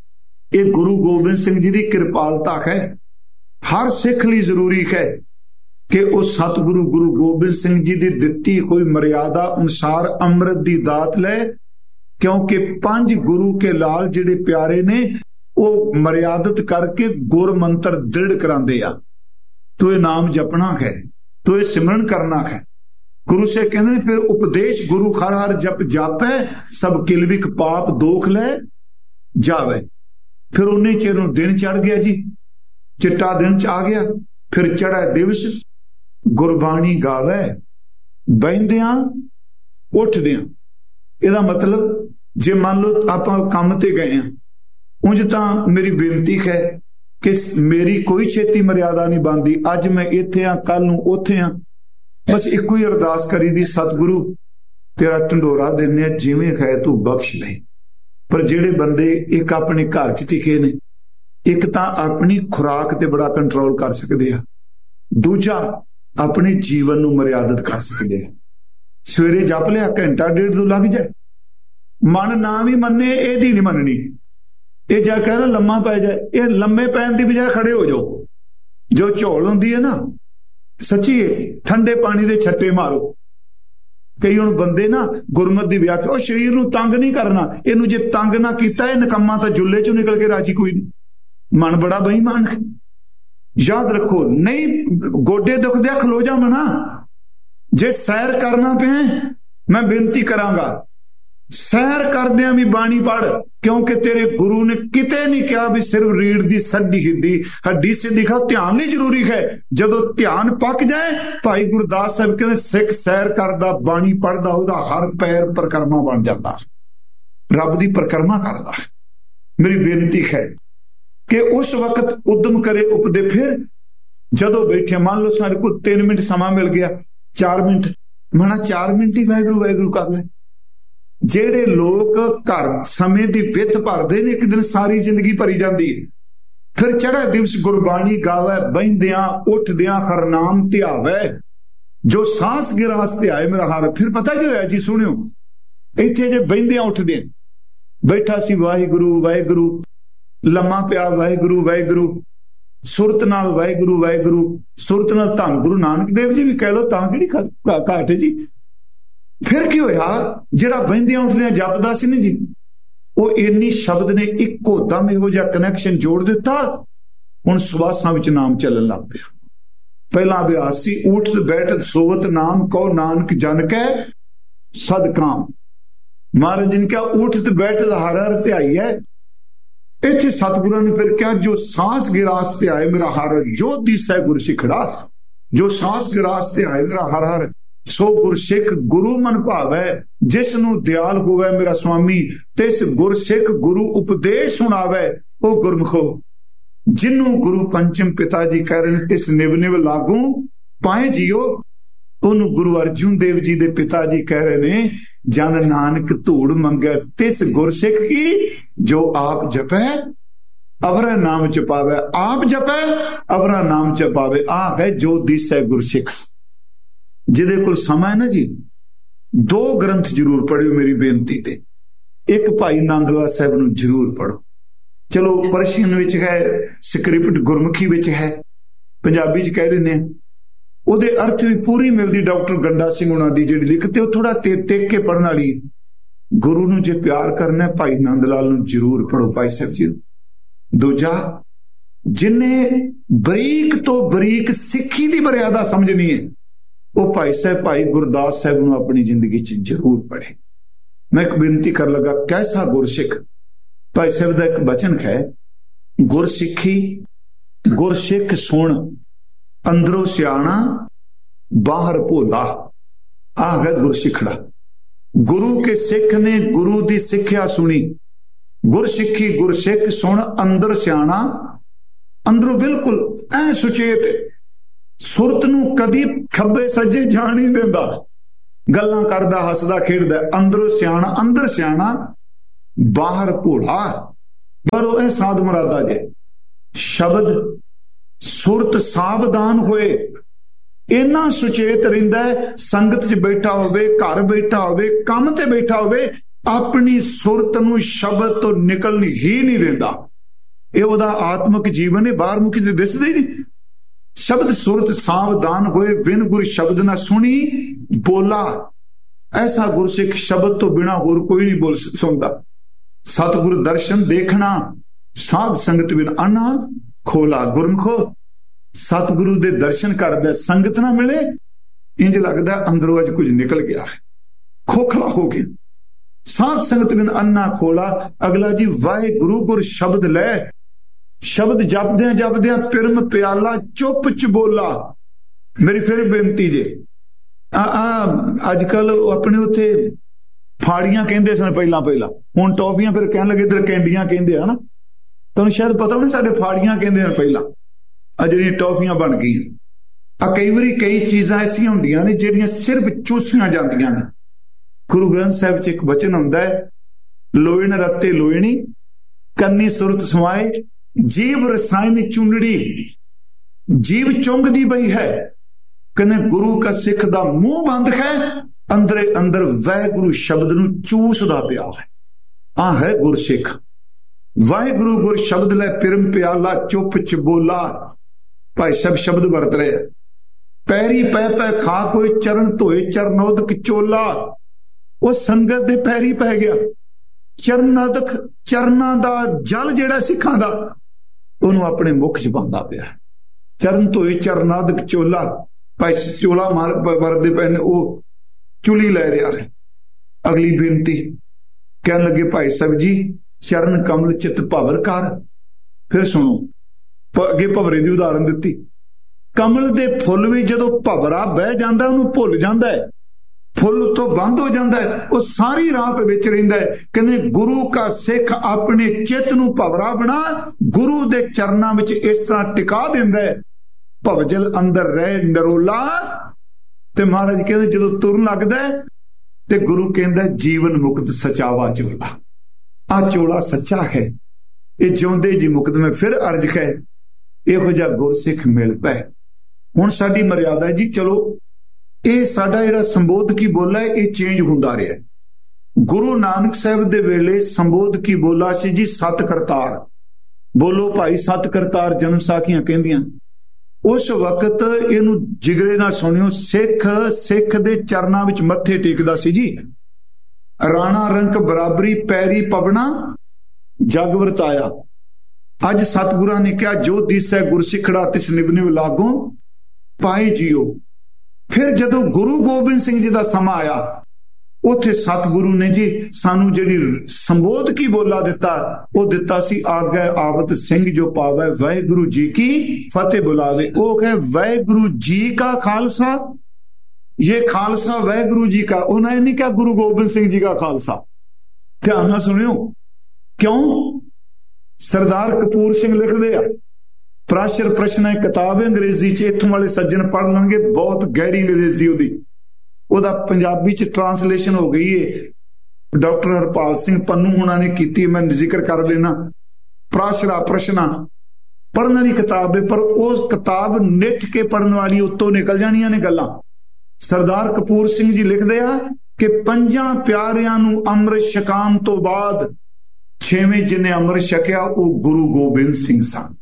ਇਹ ਗੁਰੂ ਗੋਬਿੰਦ ਸਿੰਘ ਜੀ ਦੀ ਕਿਰਪਾਲਤਾ ਹੈ। ਹਰ ਸਿੱਖ ਲਈ ਜ਼ਰੂਰੀ ਹੈ ਕਿ ਉਹ ਸਤਿਗੁਰੂ ਗੁਰੂ ਗੋਬਿੰਦ ਸਿੰਘ ਜੀ ਦੀ ਦਿੱਤੀ ਹੋਈ ਮਰਿਆਦਾ ਅਨੁਸਾਰ ਅੰਮ੍ਰਿਤ ਦੀ ਦਾਤ ਲੈ, ਕਿਉਂਕਿ 5 ਗੁਰੂ ਕੇ ਲਾਲ ਜਿਹੜੇ ਪਿਆਰੇ ਨੇ ਉਹ ਮਰਿਆਦਤ ਕਰਕੇ ਗੁਰ ਮੰਤਰ ਦ੍ਰਿੜ ਕਰਾਉਂਦੇ ਆ। ਤੋ ਇਹ ਨਾਮ ਜਪਣਾ ਹੈ, ਤੋ ਇਹ ਸਿਮਰਨ ਕਰਨਾ ਹੈ। ਗੁਰੂ ਸਾਹਿਬ ਕਹਿੰਦੇ ਨੇ ਫਿਰ ਉਪਦੇਸ਼ ਗੁਰੂ ਹਰ ਹਰ ਜਪ ਜਾਪੈ, ਸਭ ਕਿਲਵਿਕ ਪਾਪ ਦੋਖ ਲੈ ਜਾਵੇ। ਫਿਰ ਉਹਨੇ ਚਿਰ ਨੂੰ ਦਿਨ ਚੜ ਗਿਆ ਜੀ, ਚਿੱਟਾ ਦਿਨ ਚ ਆ ਗਿਆ। ਫਿਰ ਚੜ੍ਹੈ ਦਿਵਸ ਗੁਰਬਾਣੀ ਗਾਵੇ, ਬਹਿੰਦਿਆਂ ਉੱਠਦਿਆਂ। ਇਹਦਾ ਮਤਲਬ ਜੇ ਮੰਨ ਲਓ ਆਪਾਂ ਕੰਮ ਤੇ ਗਏ ਆ, ਉਂਝ ਤਾਂ ਮੇਰੀ ਬੇਨਤੀ ਹੈ ਕਿ ਮੇਰੀ ਕੋਈ ਛੇਤੀ ਮਰਿਆਦਾ ਨਹੀਂ ਬਣਦੀ। ਅੱਜ ਮੈਂ ਇੱਥੇ ਆ, ਕੱਲ ਨੂੰ ਉੱਥੇ ਆ। ਬਸ ਇੱਕੋ ਹੀ ਅਰਦਾਸ ਕਰੀ ਦੀ, ਸਤਿਗੁਰੂ ਤੇਰਾ ਢੰਡੋਰਾ ਦਿੰਨੇ ਆ, ਜਿਵੇਂ ਹੈ ਤੂੰ ਬਖਸ਼ ਲੈ। ਪਰ ਜਿਹੜੇ ਬੰਦੇ ਇੱਕ ਆਪਣੇ ਘਰ 'ਚ ਟਿਕੇ ਨੇ, ਇੱਕ ਤਾਂ ਆਪਣੀ ਖੁਰਾਕ ਤੇ ਬੜਾ ਕੰਟਰੋਲ ਕਰ ਸਕਦੇ ਆ, ਦੂਜਾ ਆਪਣੇ ਜੀਵਨ ਨੂੰ ਮਰਿਆਦਤ ਕਰ ਸਕਦੇ ਆ। ਸਵੇਰੇ ਜਪ ਲਿਆ, ਘੰਟਾ ਡੇਢ ਤੋਂ ਲੱਗ ਜਾਏ, ਮਨ ਨਾ ਵੀ ਮੰਨੇ ਇਹਦੀ ਨਹੀਂ ਮੰਨਣੀ। ਇਹ ਜਾ ਕਹਿ ਲੰਮਾ ਪੈ ਜਾਏ, ਇਹ ਲੰਮੇ ਪੈਣ ਦੀ ਬਜਾਏ ਖੜੇ ਹੋ ਜਾਓ। ਜੋ ਝੋਲ ਹੁੰਦੀ ਹੈ ਨਾ, ਸੱਚੀ ਠੰਡੇ ਪਾਣੀ ਦੇ ਛੱਟੇ ਮਾਰੋ। ਕਈ ਹੁਣ ਬੰਦੇ ਨਾ ਗੁਰਮਤ ਦੀ ਵਿਆਖਿਆ, ਉਹ ਸਰੀਰ ਨੂੰ ਤੰਗ ਨਹੀਂ ਕਰਨਾ, ਇਹਨੂੰ ਜੇ ਤੰਗ ਨਾ ਕੀਤਾ ਇਹ ਨਿਕੰਮਾ ਤਾਂ ਜੁੱਲੇ ਚੋਂ ਨਿਕਲ ਕੇ ਰਾਜੀ ਕੋਈ ਨਹੀਂ। ਮਨ ਬੜਾ ਬੇਈਮਾਨ ਹੈ। ਯਾਦ ਰੱਖੋ, ਨਹੀਂ ਗੋਡੇ ਦੁਖਦੇ ਆ ਖਲੋ ਜਾ ਮਨਾ। ਜੇ ਸੈਰ ਕਰਨਾ ਪਿਆ, ਮੈਂ ਬੇਨਤੀ ਕਰਾਂਗਾ ਸੈਰ ਕਰਦਿਆਂ ਵੀ ਬਾਣੀ ਪੜ੍ਹ, ਕਿਉਂਕਿ ਤੇਰੇ ਗੁਰੂ ਨੇ ਕਿਤੇ ਨਹੀਂ ਕਿਹਾ ਵੀ ਸਿਰਫ ਰੀੜ ਦੀ ਹੱਡੀ ਸਿੱਧੀ ਖਾਓ। ਧਿਆਨ ਲਈ ਜ਼ਰੂਰੀ ਹੈ। ਜਦੋਂ ਧਿਆਨ ਪੱਕ ਜਾਏ, ਭਾਈ ਗੁਰਦਾਸ ਸਾਹਿਬ ਕਹਿੰਦੇ ਸਿੱਖ ਸੈਰ ਕਰਦਾ, ਬਾਣੀ ਪੜ੍ਹਦਾ, ਉਹਦਾ ਹਰ ਪੈਰ ਪਰਿਕਰਮਾ ਬਣ ਜਾਂਦਾ, ਰੱਬ ਦੀ ਪਰਿਕਰਮਾ ਕਰਦਾ। ਮੇਰੀ ਬੇਨਤੀ ਹੈ ਕਿ ਉਸ ਵਕਤ ਉਦਮ ਕਰੇ ਉਪਦੇ। ਫਿਰ ਜਦੋਂ ਬੈਠੇ, ਮੰਨ ਲਓ ਸਾਡੇ ਕੋਲ 3 ਮਿੰਟ ਸਮਾਂ ਮਿਲ ਗਿਆ, 4 ਮਿੰਟ, ਮਨਾ 4 ਮਿੰਟ ਹੀ ਵਾਹਿਗੁਰੂ ਵਾਹਿਗੁਰੂ ਕਰ ਲੈ। ਜਿਹੜੇ ਲੋਕ ਘਰ ਸਮੇਂ ਦੀ ਵਿੱਥ ਭਰਦੇ ਨੇ, ਇੱਕ ਦਿਨ ਸਾਰੀ ਜ਼ਿੰਦਗੀ ਭਰੀ ਜਾਂਦੀ ਹੈ। ਫਿਰ ਚੜ੍ਹੈ ਦਿਵਸ ਗੁਰਬਾਣੀ ਗਾਵੇ, ਬਹਿੰਦਿਆਂ ਉੱਠਦਿਆਂ ਹਰ ਨਾਮ ਧਿਆਵੇ, ਜੋ ਸਾਸ ਗਿਰਾਸ ਧਿਆਏ ਮੇਰਾ ਹਰ। ਫਿਰ ਪਤਾ ਕੀ ਹੋਇਆ ਜੀ, ਸੁਣਿਓ, ਇੱਥੇ ਜੇ ਬਹਿੰਦਿਆਂ ਉੱਠਦਿਆਂ ਬੈਠਾ ਸੀ, ਵਾਹਿਗੁਰੂ ਵਾਹਿਗੁਰੂ, ਲੰਮਾ ਪਿਆ ਵਾਹਿਗੁਰੂ ਵਾਹਿਗੁਰੂ, ਸੁਰਤ ਨਾਲ ਵਾਹਿਗੁਰੂ ਵਾਹਿਗੁਰੂ, ਸੁਰਤ ਨਾਲ ਧੰਨ ਗੁਰੂ ਨਾਨਕ ਦੇਵ ਜੀ ਵੀ ਕਹਿ ਲੋ, ਤਾਂ ਕਿਹੜੀ ਘਾਟ ਹੈ ਜੀ। ਫਿਰ ਕੀ ਹੋਇਆ, ਜਿਹੜਾ ਬਹਿੰਦਿਆਂ ਉੱਠਦਿਆਂ ਜਪਦਾ ਸੀ ਨਾ ਜੀ, ਉਹ ਇੰਨੀ ਸ਼ਬਦ ਨੇ ਇੱਕੋ ਦਮ ਇਹੋ ਜਿਹਾ ਕਨੈਕਸ਼ਨ ਜੋੜ ਦਿੱਤਾ, ਹੁਣ ਸਵਾਸਾਂ ਵਿੱਚ ਨਾਮ ਚੱਲਣ ਲੱਗ ਪਿਆ। ਪਹਿਲਾਂ ਅਭਿਆਸ ਸੀ, ਊਠਤ ਬੈਠਤ ਸੋਵਤ ਨਾਮ ਕਹੋ ਨਾਨਕ ਜਨ ਕੈ ਸਦ ਕਾਮ। ਮਹਾਰਾਜ ਨੇ ਕਿਹਾ ਊਠਤ ਬੈਠਤ ਹਰ ਹਰ ਧਿਆਈ ਹੈ। ਇੱਥੇ ਸਤਿਗੁਰਾਂ ਨੇ ਫਿਰ ਕਿਹਾ, ਜੋ ਸਾਸ ਗਿਰਾਸ ਧਿਆਏ ਮੇਰਾ ਹਰ, ਜੋ ਦਿਸੈ ਗੁਰ ਸਿਖੜਾ। ਜੋ ਸਾਸ ਗਿਰਾਸ ਧਿਆਏ ਮੇਰਾ ਹਰ ਹਰ, ਸੋ ਗੁਰਸਿੱਖ ਗੁਰੂ ਮਨ ਭਾਵੈ। ਜਿਸ ਨੂੰ ਦਿਆਲ ਹੋਵੇ ਮੇਰਾ ਸੁਆਮੀ, ਤਿਸ ਗੁਰਸਿੱਖ ਗੁਰੂ ਉਪਦੇਸ਼ ਸੁਣਾਵੇ। ਉਹ ਗੁਰਮੁਖੋ, ਜਿਹਨੂੰ ਗੁਰੂ ਪੰਚਮ ਪਿਤਾ ਜੀ ਕਹਿ ਰਹੇ ਨੇ, ਤਿਸ ਨਿਵ ਨਿਵ ਲਾਗੂ ਪਾਏ ਜੀਓ। ਉਹਨੂੰ ਗੁਰੂ ਅਰਜੁਨ ਦੇਵ ਜੀ ਦੇ ਪਿਤਾ ਜੀ ਕਹਿ ਰਹੇ ਨੇ, ਜਨ ਨਾਨਕ ਧੂੜ ਮੰਗੈ ਤਿਸ ਗੁਰਸਿੱਖ ਕੀ, ਜੋ ਆਪ ਜਪੈ ਅਵਰਾ ਨਾਮ ਜਪਾਵੇ। ਆਪ ਜਪੈ ਅਵਰਾ ਨਾਮ ਜਪਾਵੇ, ਆਹ ਹੈ ਜੋ ਦਿਸੈ ਗੁਰਸਿੱਖ। ਜਿਹਦੇ ਕੋਲ ਸਮਾਂ ਹੈ ਨਾ ਜੀ, 2 ਗ੍ਰੰਥ ਜ਼ਰੂਰ ਪੜ੍ਹਿਓ ਮੇਰੀ ਬੇਨਤੀ ਤੇ। ਇੱਕ ਭਾਈ ਨੰਦਲਾਲ ਸਾਹਿਬ ਨੂੰ ਜ਼ਰੂਰ ਪੜ੍ਹੋ। ਚਲੋ ਪਰਸ਼ੀਅਨ ਵਿੱਚ ਹੈ, ਸਕ੍ਰਿਪਟ ਗੁਰਮੁਖੀ ਵਿੱਚ ਹੈ, ਪੰਜਾਬੀ 'ਚ ਕਹਿ ਰਹੇ ਨੇ, ਉਹਦੇ ਅਰਥ ਵੀ ਪੂਰੀ ਮਿਲਦੀ। ਡਾਕਟਰ ਗੰਡਾ ਸਿੰਘ ਉਹਨਾਂ ਦੀ ਜਿਹੜੀ ਲਿਖਤ ਹੈ, ਉਹ ਥੋੜਾ ਟੇਕ ਕੇ ਪੜ੍ਹਨ ਵਾਲੀ। ਗੁਰੂ ਨੂੰ ਜੇ ਪਿਆਰ ਕਰਨਾ, ਭਾਈ ਨੰਦ ਲਾਲ ਨੂੰ ਜ਼ਰੂਰ ਪੜ੍ਹੋ, ਭਾਈ ਸਾਹਿਬ ਜੀ। ਦੂਜਾ, ਜਿਨੇ ਬਰੀਕ ਤੋਂ ਬਰੀਕ ਸਿੱਖੀ ਦੀ ਮਰਿਆਦਾ ਸਮਝਣੀ ਹੈ, ਉਹ ਭਾਈ ਸਾਹਿਬ ਭਾਈ ਗੁਰਦਾਸ ਸਾਹਿਬ ਨੂੰ ਆਪਣੀ ਜ਼ਿੰਦਗੀ 'ਚ ਜ਼ਰੂਰ ਪੜ੍ਹੇ। ਮੈਂ ਇੱਕ ਬੇਨਤੀ ਕਰ ਲਗਾ, ਕੈਸਾ ਗੁਰਸਿੱਖ। ਭਾਈ ਸਾਹਿਬ ਦਾ ਇੱਕ ਬਚਨ ਹੈ, ਗੁਰਸਿੱਖੀ ਗੁਰਸਿੱਖ ਸੁਣ, ਅੰਦਰੋਂ ਸਿਆਣਾ ਬਾਹਰ ਭੋਲਾ। ਆਹ ਹੈ ਗੁਰਸਿੱਖੜਾ। ਗੁਰੂ ਕੇ ਸਿੱਖ ਨੇ ਗੁਰੂ ਦੀ ਸਿੱਖਿਆ ਸੁਣੀ। ਗੁਰਸਿੱਖੀ ਗੁਰਸਿੱਖ ਸੁਣ, ਅੰਦਰ ਸਿਆਣਾ, ਅੰਦਰੋਂ ਬਿਲਕੁਲ ਐ ਸੁਚੇਤ, ਸੁਰਤ ਨੂੰ ਕਦੀ ਖੱਬੇ ਸੱਜੇ ਜਾਣ ਨਹੀਂ ਦਿੰਦਾ, ਗੱਲਾਂ ਕਰਦਾ ਹੱਸਦਾ ਖੇਡਦਾ, ਅੰਦਰੋਂ ਸਿਆਣਾ, ਅੰਦਰ ਸਿਆਣਾ ਬਾਹਰ ਭੋਲਾ। ਪਰ ਉਹ ਇਹ ਸਾਧ ਮੁਰਾਦਾ ਜੇ ਸ਼ਬਦ ਸੁਰਤ ਸਾਵਧਾਨ ਹੋਏ, ਇੰਨਾ ਸੁਚੇਤ ਰਹਿੰਦਾ, ਸੰਗਤ 'ਚ ਬੈਠਾ ਹੋਵੇ, ਘਰ ਬੈਠਾ ਹੋਵੇ, ਕੰਮ ਤੇ ਬੈਠਾ ਹੋਵੇ, ਆਪਣੀ ਸੁਰਤ ਨੂੰ ਸ਼ਬਦ ਤੋਂ ਨਿਕਲਣ ਹੀ ਨਹੀਂ ਦਿੰਦਾ। ਇਹ ਉਹਦਾ ਆਤਮਿਕ ਜੀਵਨ ਹੈ, ਬਾਹਰ ਮੁਖੀ ਤੇ ਦਿਸਦਾ ਹੀ ਨਹੀਂ। ਸ਼ਬਦ ਸੁਰਤ ਸਾਵਧਾਨ ਹੋਏ, ਬਿਨ ਗੁਰ ਸ਼ਬਦ ਨਾ ਸੁਣੀ ਬੋਲਾ। ਐਸਾ ਗੁਰਸਿੱਖ ਸ਼ਬਦ ਤੋਂ ਬਿਨਾ ਹੋਰ ਕੋਈ ਨਹੀਂ ਬੋਲ ਸੁਣਦਾ। ਸਤਿਗੁਰ ਦਰਸ਼ਨ ਦੇਖਣਾ, ਸਾਧ ਸੰਗਤ ਬਿਨ ਆਨਾ ਖੋਲਾ। ਗੁਰਮਖੋ ਸਤਿਗੁਰੂ ਦੇ ਦਰਸ਼ਨ ਕਰਦਾ, ਸੰਗਤ ਨਾ ਮਿਲੇ, ਇੰਜ ਲੱਗਦਾ ਅੰਦਰੋਂ ਅੱਜ ਕੁਝ ਨਿਕਲ ਗਿਆ, ਖੋਖਲਾ ਹੋ ਗਿਆ। ਸਾਧ ਸੰਗਤ ਬਿਨ ਅੰਨਾ ਖੋਲਾ। ਅਗਲਾ ਜੀ ਵਾਹਿਗੁਰੂ ਗੁਰ ਸ਼ਬਦ ਲੈ, ਸ਼ਬਦ ਜਪਦਿਆਂ ਜਪਦਿਆਂ ਪਿਰਮ ਪਿਆਲਾ ਚੁੱਪ ਚ ਬੋਲਾ। ਮੇਰੀ ਫਿਰ ਬੇਨਤੀ ਜੇ, ਅੱਜ ਕੱਲ ਆਪਣੇ ਉੱਥੇ ਫਾੜੀਆਂ ਕਹਿੰਦੇ ਸਨ ਪਹਿਲਾਂ, ਹੁਣ ਟੌਫੀਆਂ ਫਿਰ ਕਹਿਣ ਲੱਗੇ ਇਧਰ ਕੈਂਡੀਆਂ ਕਹਿੰਦੇ ਆ ਨਾ। ਤੁਹਾਨੂੰ ਸ਼ਾਇਦ ਪਤਾ ਹੋਣਾ ਸਾਡੇ ਫਾੜੀਆਂ ਕਹਿੰਦੇ ਹਨ ਪਹਿਲਾਂ, ਆ ਜਿਹੜੀਆਂ ਟੌਫੀਆਂ ਬਣ ਗਈਆਂ। ਆ ਕਈ ਵਾਰੀ ਕਈ ਚੀਜ਼ਾਂ ਐਸੀਆਂ ਹੁੰਦੀਆਂ ਨੇ ਜਿਹੜੀਆਂ ਸਿਰਫ ਚੂਸੀਆਂ ਜਾਂਦੀਆਂ ਨੇ। ਗੁਰੂ ਗ੍ਰੰਥ ਸਾਹਿਬ 'ਚ ਇੱਕ ਵਚਨ ਹੁੰਦਾ ਹੈ, ਲੋਇਣ ਰੱਤੇ ਲੋਇਣੀ ਕੰਨੀ ਸੁਰਤ ਸਮਾਏ ਜੀਵ ਰਸਾਇਣ ਚੁੰਨੜੀ। ਜੀਵ ਚੁੰਗਦੀ ਪਈ ਹੈ, ਕਹਿੰਦੇ ਗੁਰੂ ਕਾ ਸਿੱਖ ਦਾ ਮੂੰਹ ਬੰਦ ਹੈ, ਅੰਦਰੇ ਅੰਦਰ ਵਾਹਿਗੁਰੂ ਸ਼ਬਦ ਨੂੰ ਚੂਸਦਾ ਪਿਆ ਹੈ। ਆ ਹੈ ਗੁਰਸਿੱਖ। ਵਾਹਿਗੁਰੂ ਗੁਰ ਸ਼ਬਦ ਲੈ ਪਿਰਮ ਪਿਆਲਾ ਚੁੱਪ ਚ ਬੋਲਾ। ਭਾਈ ਸਾਹਿਬ ਸ਼ਬਦ ਵਰਤ ਰਹੇ, ਪੈਰੀ ਪੈ ਪੈ ਖਾ ਕੋਈ ਚਰਨ ਧੋਏ ਚਰਨੋਦਕ ਚੋਲਾ। ਉਹ ਸੰਗਤ ਦੇ ਪੈਰੀ ਪੈ ਗਿਆ, ਚਰਨੋਦਕ ਚਰਨਾਂ ਦਾ ਜਲ ਜਿਹੜਾ ਸਿੱਖਾਂ ਦਾ, ਉਹਨੂੰ ਆਪਣੇ ਮੁਖ ਚ ਪਾਉਂਦਾ ਪਿਆ। ਚਰਨ ਧੋਏ ਚਰਨਾਦਕ ਚੋਲਾ। ਭਾਈ ਚੋਲਾ ਵਰਤਦੇ ਪਏ ਨੇ, ਉਹ ਚੁਲੀ ਲੈ ਰਿਹਾ ਹੈ। ਅਗਲੀ ਬੇਨਤੀ ਕਹਿਣ ਲੱਗੇ, ਭਾਈ ਸਾਹਿਬ ਜੀ ਚਰਨ ਕਮਲ ਚਿਤ ਭਵਰ ਕਰ। ਫਿਰ ਸੁਣੋ, ਅੱਗੇ ਭਵਰੇ ਦੀ ਉਦਾਹਰਨ ਦਿੱਤੀ। ਕਮਲ ਦੇ ਫੁੱਲ ਵੀ ਜਦੋਂ ਭਵਰਾ ਬਹਿ ਜਾਂਦਾ ਉਹਨੂੰ ਭੁੱਲ ਜਾਂਦਾ ਹੈ, ਫੁੱਲ ਤੋਂ ਬੰਦ ਹੋ ਜਾਂਦਾ ਹੈ, ਉਹ ਸਾਰੀ ਰਾਤ ਵਿੱਚ ਰਹਿੰਦਾ ਹੈ। ਕਹਿੰਦੇ ਗੁਰੂ ਕਾ ਸਿੱਖ ਆਪਣੇ ਚਿੱਤ ਨੂੰ ਭਵਰਾ ਬਣਾ, ਗੁਰੂ ਦੇ ਚਰਨਾਂ ਵਿੱਚ ਇਸ ਤਰ੍ਹਾਂ ਟਿਕਾ ਦਿੰਦਾ ਹੈ, ਭਵਜਲ ਅੰਦਰ ਰਹਿ ਨਰੋਲਾ। ਤੇ ਮਹਾਰਾਜ ਕਹਿੰਦੇ ਜਦੋਂ ਤੁਰਨ ਲੱਗਦਾ ਤੇ ਗੁਰੂ ਕਹਿੰਦਾ ਜੀਵਨ ਮੁਕਤ ਸਚਾਵਾ ਚੋਲਾ। ਆ ਚੋਲਾ ਸੱਚਾ ਹੈ, ਇਹ ਜਿਉਂਦੇ ਜੀ ਮੁਕਤ। ਮੈਂ ਫਿਰ ਅਰਜ ਹੈ, ਇਹੋ ਜਿਹਾ ਗੁਰਸਿੱਖ ਮਿਲ ਪਏ। ਹੁਣ ਸਾਡੀ ਮਰਿਆਦਾ ਜੀ, ਚਲੋ ਇਹ ਸਾਡਾ ਜਿਹੜਾ ਸੰਬੋਧਕੀ ਬੋਲਾ ਹੈ ਇਹ ਚੇਂਜ ਹੁੰਦਾ ਰਿਹਾ। ਗੁਰੂ ਨਾਨਕ ਸਾਹਿਬ ਦੇ ਵੇਲੇ ਸੰਬੋਧਕੀ ਬੋਲਾ ਸੀ ਜੀ ਸਤ ਕਰਤਾਰ। ਬੋਲੋ ਭਾਈ ਸਤ ਕਰਤਾਰ ਜਨਮ ਸਾਖੀਆਂ ਕਹਿੰਦੀਆਂ। ਉਸ ਵਕਤ ਇਹਨੂੰ ਜਿਗਰੇ ਨਾਲ ਸੁਣਿਓ, ਸਿੱਖ ਦੇ ਚਰਨਾਂ ਵਿੱਚ ਮੱਥੇ ਟੇਕਦਾ ਸੀ ਜੀ। ਰਾਣਾ ਰੰਕ ਬਰਾਬਰੀ ਪੈਰੀ ਪਵਣਾ ਜਗ ਵਰਤਾਇਆ। ਅੱਜ ਸਤਿਗੁਰਾਂ ਨੇ ਕਿਹਾ ਜੋ ਦਿਸੈ ਗੁਰਸਿੱਖੜਾ ਤਿਸ ਨਿਵ ਨਿਵ ਲਾਗੋਂ ਪਾਏ ਜੀਓ। ਫਿਰ ਜਦੋਂ ਗੁਰੂ ਗੋਬਿੰਦ ਸਿੰਘ ਜੀ ਦਾ ਸਮਾਂ ਆਇਆ, ਉੱਥੇ ਸਤਿਗੁਰੂ ਨੇ ਜੀ ਸਾਨੂੰ ਜਿਹੜੀ ਸੰਬੋਧਕੀ ਬੋਲਾ ਦਿੱਤਾ, ਉਹ ਦਿੱਤਾ ਸੀ ਆਗੈ ਆਵਤ ਸਿੰਘ ਜੋ ਪਾਵੈ ਵਾਹਿਗੁਰੂ ਜੀ ਕੀ ਫਤਿਹ ਬੁਲਾਵੇ। ਉਹ ਕਹੇ ਵਾਹਿਗੁਰੂ ਜੀ ਕਾ ਖਾਲਸਾ, ਇਹ ਖਾਲਸਾ ਵਾਹਿਗੁਰੂ ਜੀ ਕਾ। ਉਹਨਾਂ ਨੇ ਨਹੀਂ ਕਿਹਾ ਗੁਰੂ ਗੋਬਿੰਦ ਸਿੰਘ ਜੀ ਦਾ ਖਾਲਸਾ। ਧਿਆਨ ਨਾਲ ਸੁਣਿਓ, ਕਿਉਂ? ਸਰਦਾਰ ਕਪੂਰ ਸਿੰਘ ਲਿਖਦੇ ਆ, ਪ੍ਰਾਸ਼ਰ ਪ੍ਰਸ਼ਨ ਹੈ ਕਿਤਾਬ ਅੰਗਰੇਜ਼ੀ 'ਚ, ਇੱਥੋਂ ਵਾਲੇ ਸੱਜਣ ਪੜ੍ਹ ਲੈਣਗੇ, ਬਹੁਤ ਗਹਿਰੀ ਅੰਗਰੇਜ਼ੀ ਉਹਦਾ ਪੰਜਾਬੀ 'ਚ ਟਰਾਂਸਲੇਸ਼ਨ ਹੋ ਗਈ ਹੈ। ਡਾਕਟਰ ਹਰਪਾਲ ਸਿੰਘ ਪੰਨੂ ਹੁਣਾਂ ਨੇ ਕੀਤੀ, ਮੈਂ ਜ਼ਿਕਰ ਕਰ ਦੇਣਾ। ਪ੍ਰਾਸ਼ਰਾ ਪ੍ਰਸ਼ਨਾ ਪੜ੍ਹਨ ਵਾਲੀ ਕਿਤਾਬ ਹੈ, ਪਰ ਉਹ ਕਿਤਾਬ ਨਿੱਠ ਕੇ ਪੜ੍ਹਨ ਵਾਲੀ ਉੱਤੋਂ ਨਿਕਲ ਜਾਣੀਆਂ ਨੇ ਗੱਲਾਂ। ਸਰਦਾਰ ਕਪੂਰ ਸਿੰਘ ਜੀ ਲਿਖਦੇ ਆ ਕਿ 5 ਪਿਆਰਿਆਂ ਨੂੰ ਅੰਮ੍ਰਿਤ ਛਕਾਉਣ ਤੋਂ ਬਾਅਦ 6ਵੇਂ ਜਿਹਨੇ ਅੰਮ੍ਰਿਤ ਛਕਿਆ ਉਹ ਗੁਰੂ ਗੋਬਿੰਦ ਸਿੰਘ ਸਨ।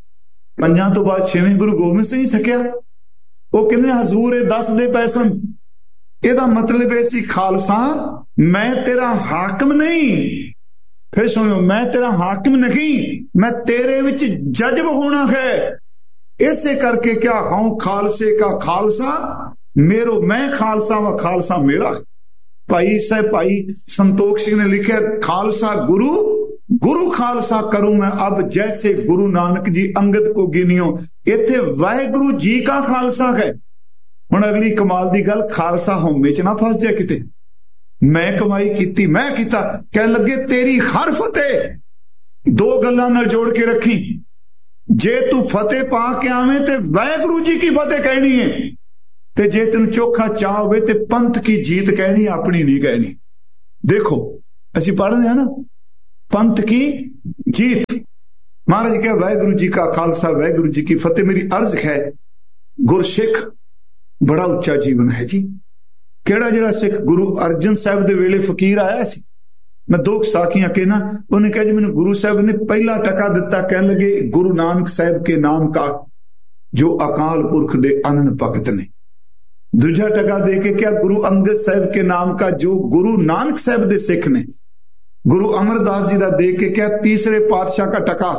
5 ਤੋਂ ਬਾਅਦ 6ਵੇਂ ਗੁਰੂ ਗੋਬਿੰਦ ਸਿੰਘ ਛਕਿਆ। ਉਹ ਕਹਿੰਦੇ ਹਜ਼ੂਰ ਇਹ ਦੱਸਦੇ ਪਏ ਸਨ, ਇਹਦਾ ਮਤਲਬ ਇਹ ਸੀ ਖਾਲਸਾ ਮੈਂ ਤੇਰਾ ਹਾਕਮ ਨਹੀਂ। ਫਿਰ ਸੁਣੋ, ਮੈਂ ਤੇਰਾ ਹਾਕਮ ਨਹੀਂ, ਮੈਂ ਤੇਰੇ ਵਿੱਚ ਜਜ਼ਬ ਹੋਣਾ ਹੈ। ਇਸੇ ਕਰਕੇ ਕਿਆ ਖਾਉ ਖਾਲਸੇ ਕਾ ਖਾਲਸਾ ਮੇਰੋ, ਮੈਂ ਖਾਲਸਾ ਵਾ ਖਾਲਸਾ ਮੇਰਾ। ਭਾਈ ਸਾਹਿਬ ਭਾਈ ਸੰਤੋਖ ਸਿੰਘ ਨੇ ਲਿਖਿਆ ਖਾਲਸਾ ਗੁਰੂ, गुरु खालसा करूं मैं अब जैसे गुरु नानक जी अंगद को गिनियो। इत्थे वाहिगुरु जी का खालसा है। हुण अगली कमाल दी गल, खालसा होमे च ना फस जाए किते। मैं कमाई कीती, मैं कीता, कह लगे तेरी हर फतेह। दो गल्लां नाल जोड़ के रखी, ਜੇ ਤੂੰ ਫਤਿਹ ਪਾ ਕੇ ਆਵੇਂ ਤੇ ਵਾਹਿਗੁਰੂ ਜੀ ਕੀ ਫਤਿਹ ਕਹਿਣੀ ਹੈ, ਤੇ ਜੇ ਤੈਨੂੰ ਚੋਖਾ ਚਾਹ ਹੋਵੇ ਤੇ ਪੰਥ ਕੀ ਜੀਤ ਕਹਿਣੀ, ਆਪਣੀ ਨਹੀਂ ਕਹਿਣੀ। ਦੇਖੋ ਅਸੀਂ ਪੜ੍ਹਦੇ ਹਾਂ ਨਾ, ਪੰਥ ਕੀ ਜੀਤ। ਮਹਾਰਾਜ ਕਹੇ ਵਾਹਿਗੁਰੂ ਜੀ ਕਾ ਖਾਲਸਾ ਵਾਹਿਗੁਰੂ ਜੀ ਕੀ ਫਤਿਹ। ਮੇਰੀ ਅਰਜ਼ ਹੈ, ਗੁਰਸਿੱਖ ਬੜਾ ਉੱਚਾ ਜੀਵਨ ਹੈ ਜੀ। ਕਿਹੜਾ ਜਿਹੜਾ ਸਿੱਖ ਗੁਰੂ ਅਰਜਨ ਸਾਹਿਬ ਦੇ ਵੇਲੇ ਫਕੀਰ ਆਇਆ ਸੀ, ਮੈਂ 2 ਸਾਖੀਆਂ ਕਹਿਣਾ, ਉਹਨੇ ਕਿਹਾ ਜੀ ਮੈਨੂੰ ਗੁਰੂ ਸਾਹਿਬ ਨੇ ਪਹਿਲਾ ਟਕਾ ਦਿੱਤਾ, ਕਹਿਣ ਲੱਗੇ ਗੁਰੂ ਨਾਨਕ ਸਾਹਿਬ ਕੇ ਨਾਮ ਕਾ ਜੋ ਅਕਾਲ ਪੁਰਖ ਦੇ ਅਨੰਨ ਭਗਤ ਨੇ। ਦੂਜਾ ਟਕਾ ਦੇ ਕੇ ਕਿਹਾ ਗੁਰੂ ਅੰਗਦ ਸਾਹਿਬ ਕੇ ਨਾਮ ਕਾ ਜੋ ਗੁਰੂ ਨਾਨਕ ਸਾਹਿਬ ਦੇ ਸਿੱਖ ਨੇ। ਗੁਰੂ ਅਮਰਦਾਸ ਜੀ ਦਾ ਦੇ ਕੇ ਕਿਹਾ ਤੀसरे पातशाह का टका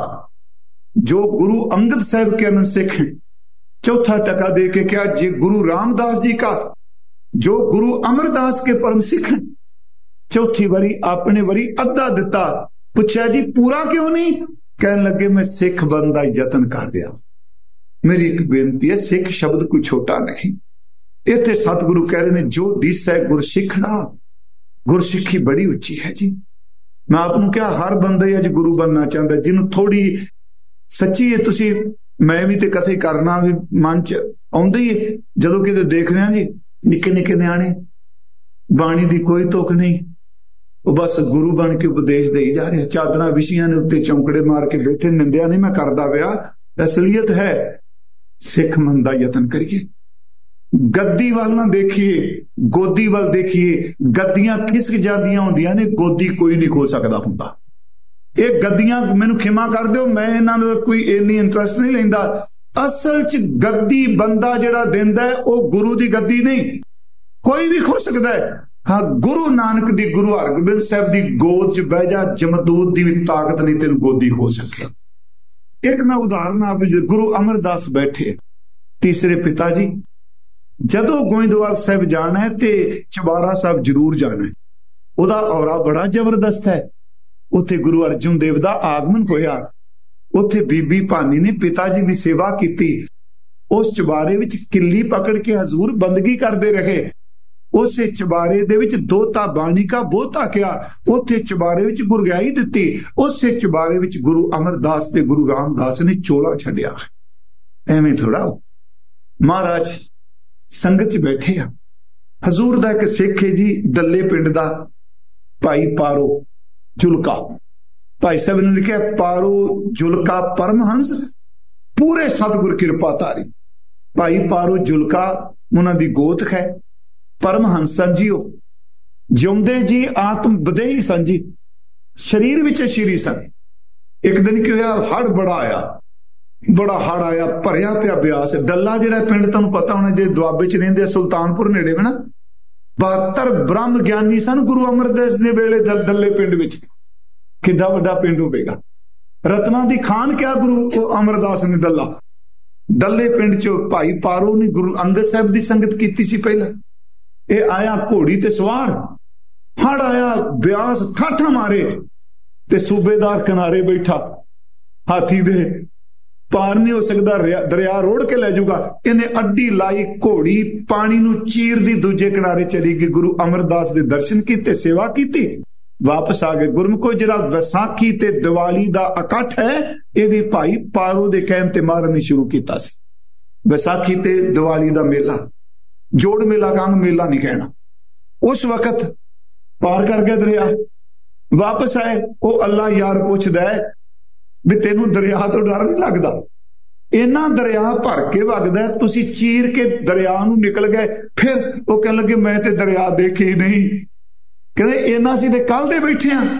जो गुरु अंगद साहब के अनंत सिख हैं। चौथा टका दे के क्या जी गुरु रामदास जी का जो गुरु अमरदास के परम सिख हैं। चौथी बारी अपने बारी अद्धा दिता, पूछा जी पूरा क्यों नहीं, कहने लगे मैं सिख बनने का यतन कर दिया। मेरी एक बेनती है, सिख शब्द कोई छोटा नहीं। इत्थे सतगुरु कह रहे हैं जो दिस है गुरसिखना, गुरसिखी बड़ी उच्ची है जी। मैं आपको क्या हर बंदा ही अज गुरु बनना चाहता, जिन्हों थोड़ी सच्ची है, तुसी मैं भी तो कथे करना भी मन च आउंदा ही है। जदों किते देख रहे हैं जी निक्के निक्के न्याणे, बाणी दी कोई तुक नहीं, वो बस गुरु बन के उपदेश दे जा रहे, चादरां विछियां ने उत्ते चौंकड़े मार के बैठे। निंदिया नहीं मैं करदा पिया, असलीयत है। सिख मन दा यतन करिए, गद्दी वाल ना देखिए, गोदी वाल देखिए। गद्दियां खिसक जादियां होंदियां ने, गोदी कोई नहीं खो सकदा हुंदा। ये गद्दियां मैनूं खिमा कर दिओ, मैं इन्हां नूं कोई इन्नी इंटरस्ट नहीं लैंदा। असल च गद्दी बंदा जिहड़ा दिंदा है वो गुरु दी गद्दी नहीं, कोई भी खो सकदा है। हाँ, गुरु नानक दी, गुरु हरगोबिंद साहब दी गोद च बह जा, जमदूत दी भी ताकत नहीं तेनूं गोदी खो सके। एक मैं उदाहरण आप, गुरु अमरदास बैठे, तीसरे पिता जी जदों गोइंदवाल साहब जाना है ते चबारा साहब जरूर जाना है। उहदा औरा बड़ा जबरदस्त है। उत्थे गुरु अर्जुन देव दा आगमन होया, उत्थे बीबी भानी ने पिताजी दी सेवा की। उस चबारे विच किल्ली पकड़ के हजूर बंदगी करते रहे। उस चबारे दे विच दोता बाणी का बोता किया, उत्थे चबारे विच गुरगाई दिती। उस चबारे विच गुरु अमरदास ते गुरु रामदास ने चोला छड्डिया। एवें थोड़ा महाराज संगत च बैठे आ। हजूर दा एक सिख है जी, दल्ले पिंड दा, भाई पारो जुलका। भाई साहब ने लिखा पारो जुलका परमहंस पूरे सतगुर कृपा धारी। भाई पारो जुलका उन्हां दी गोत है, परमहंस सन जी। जिउंदे जी आत्म बदेही सन जी, शरीर विच श्री सन। एक दिन की होया, हड़ बड़ा आया, बड़ा हड़ आया, भरिया पिया ब्यास। डल्ला जिहड़ा पिंड तुहानूं पता होना, जे दुआबे च रहिंदे, सुल्तानपुर नेड़े में ना, 72 ब्रह्म ज्ञानी सन गुरु अमरदास दे वेले डल्ले पिंड विच। किड्डा वड्डा पिंड होवेगा। रत्ना दी खान क्या गुरु अमरदास ने डल्ला। डल्ले पिंड चो भाई पारो ने गुरु अंगद साहब दी संगत कीती सी पहला। ये आया घोड़ी ते सवार, हड़ आया, ब्यास ठाठा मारे ते सूबेदार किनारे बैठा, हाथी दे पार नहीं हो सकता, दरिया रोड़ के ले जाऊगा। इन्हें अड्डी लाई, घोड़ी पानी नूं चीर दी दूजे किनारे चली गई। गुरु अमरदास दे दर्शन कीते, सेवा की, वापस आ गए। गुरमुखो जिहड़ा वैसाखी ते दिवाली दा इकट्ठ है, ये भी भाई पारो दे कहण ते महाराज ने शुरू कीता सी। वैसाखी ते दिवाली दा मेला, जोड़ मेला कांग मेला नहीं कहना। उस वक्त पार कर गए दरिया, वापस आए। वो अल्लाह यार पुछदा है भी तेनू दरिया तो डर नहीं लगता? इन्ना दरिया भर के वगदा है, तुसी चीर के दरिया नूं निकल गए। फिर वो कहने लगे मैं ते दरिया देखे ही नहीं। कहते इन्ना सी ते कल दे बैठे आ।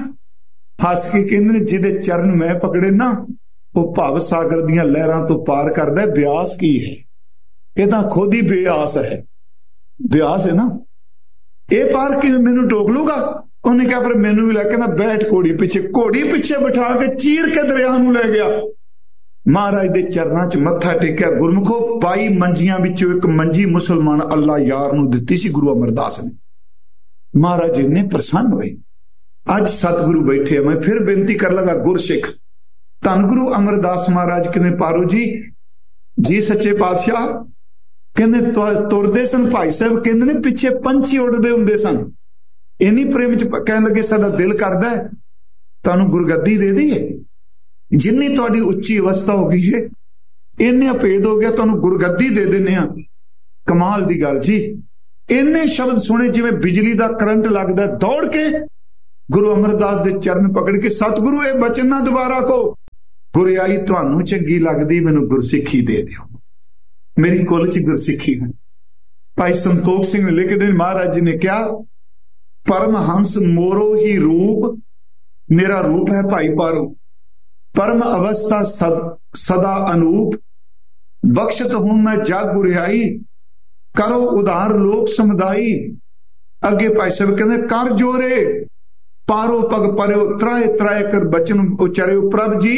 हस के कहंदे जिहदे चरण मैं पकड़े ना, वो भव सागर दीयां लहरां तो पार करदा है। ब्यास की है? ये तां खुद ही बेआस है। ब्यास है ना, ये पार किवें मैनू टोक लूगा? उन्हें कहा पर मैनू भी लग, कहना बैठ घोड़ी पिछे। घोड़ी पिछे बिठा के चीर के दरिया नूं ले गया। महाराज दे चरनां च मत्था टेकिया। गुरमुखो 22 मंजियां विचों एक मंजी मुसलमान अल्लाह यार नूं दित्ती सी गुरु अमरदास ने। महाराज जी ने प्रसन्न होए। अज सतगुरु बैठे, मैं फिर बेनती कर लगा गुरसिख धन गुरु अमरदास महाराज कहने पारो जी सच्चे पातशाह कहने तुरदे सन। भाई साहब कहते ने पिछे पंछी उड़दे हुंदे सन। इन्नी प्रेम च कहने लगे साडा दिल करदा है तुहानूं गुरगद्दी दे दईए। ਜਿੰਨੀ ਤੁਹਾਡੀ ਉੱਚੀ ਅਵਸਥਾ ਹੋ ਗਈ ਹੈ, ਇੰਨੇ ਭੇਦ ਹੋ ਗਿਆ, ਤੁਹਾਨੂੰ ਗੁਰਗੱਦੀ ਦੇ ਦਿੰਦੇ ਆ। ਕਮਾਲ ਦੀ ਗੱਲ ਜੀ। ਇੰਨੇ ਸ਼ਬਦ ਸੁਣੇ ਜਿਵੇਂ ਬਿਜਲੀ ਦਾ ਕਰੰਟ ਲੱਗਦਾ, ਦੌੜ ਕੇ ਗੁਰੂ ਅਮਰਦਾਸ ਦੇ ਚਰਨ ਪਕੜ ਕੇ, ਸਤਿਗੁਰੂ ਇਹ ਬਚਨ ਨਾ ਦੁਬਾਰਾ ਕਹੋ, ਗੁਰਿਆਈ ਤੁਹਾਨੂੰ ਚੰਗੀ ਲੱਗਦੀ, ਮੈਨੂੰ ਗੁਰਸਿੱਖੀ ਦੇ ਦਿਓ। ਮੇਰੀ ਕੁੱਲ ਚ ਗੁਰਸਿੱਖੀ ਹੈ। ਭਾਈ ਸੰਤੋਖ ਸਿੰਘ ਨੇ ਲਿਖਦੇ, ਮਹਾਰਾਜ ਜੀ ਨੇ ਕਿਹਾ, ਪਰਮਹੰਸ ਮੋਰੋ ਹੀ ਰੂਪ, ਮੇਰਾ ਰੂਪ ਹੈ ਭਾਈ ਪਾਰੋ, परम अवस्था सदा अनूप, बख्शत हूं मैं जग गुरियाई, करो उधार लोक समुदाई। अगे भाई साहब कहते, कर जोरे पारो पग परयो, त्राए त्राए कर बचन उचरियो, प्रभ जी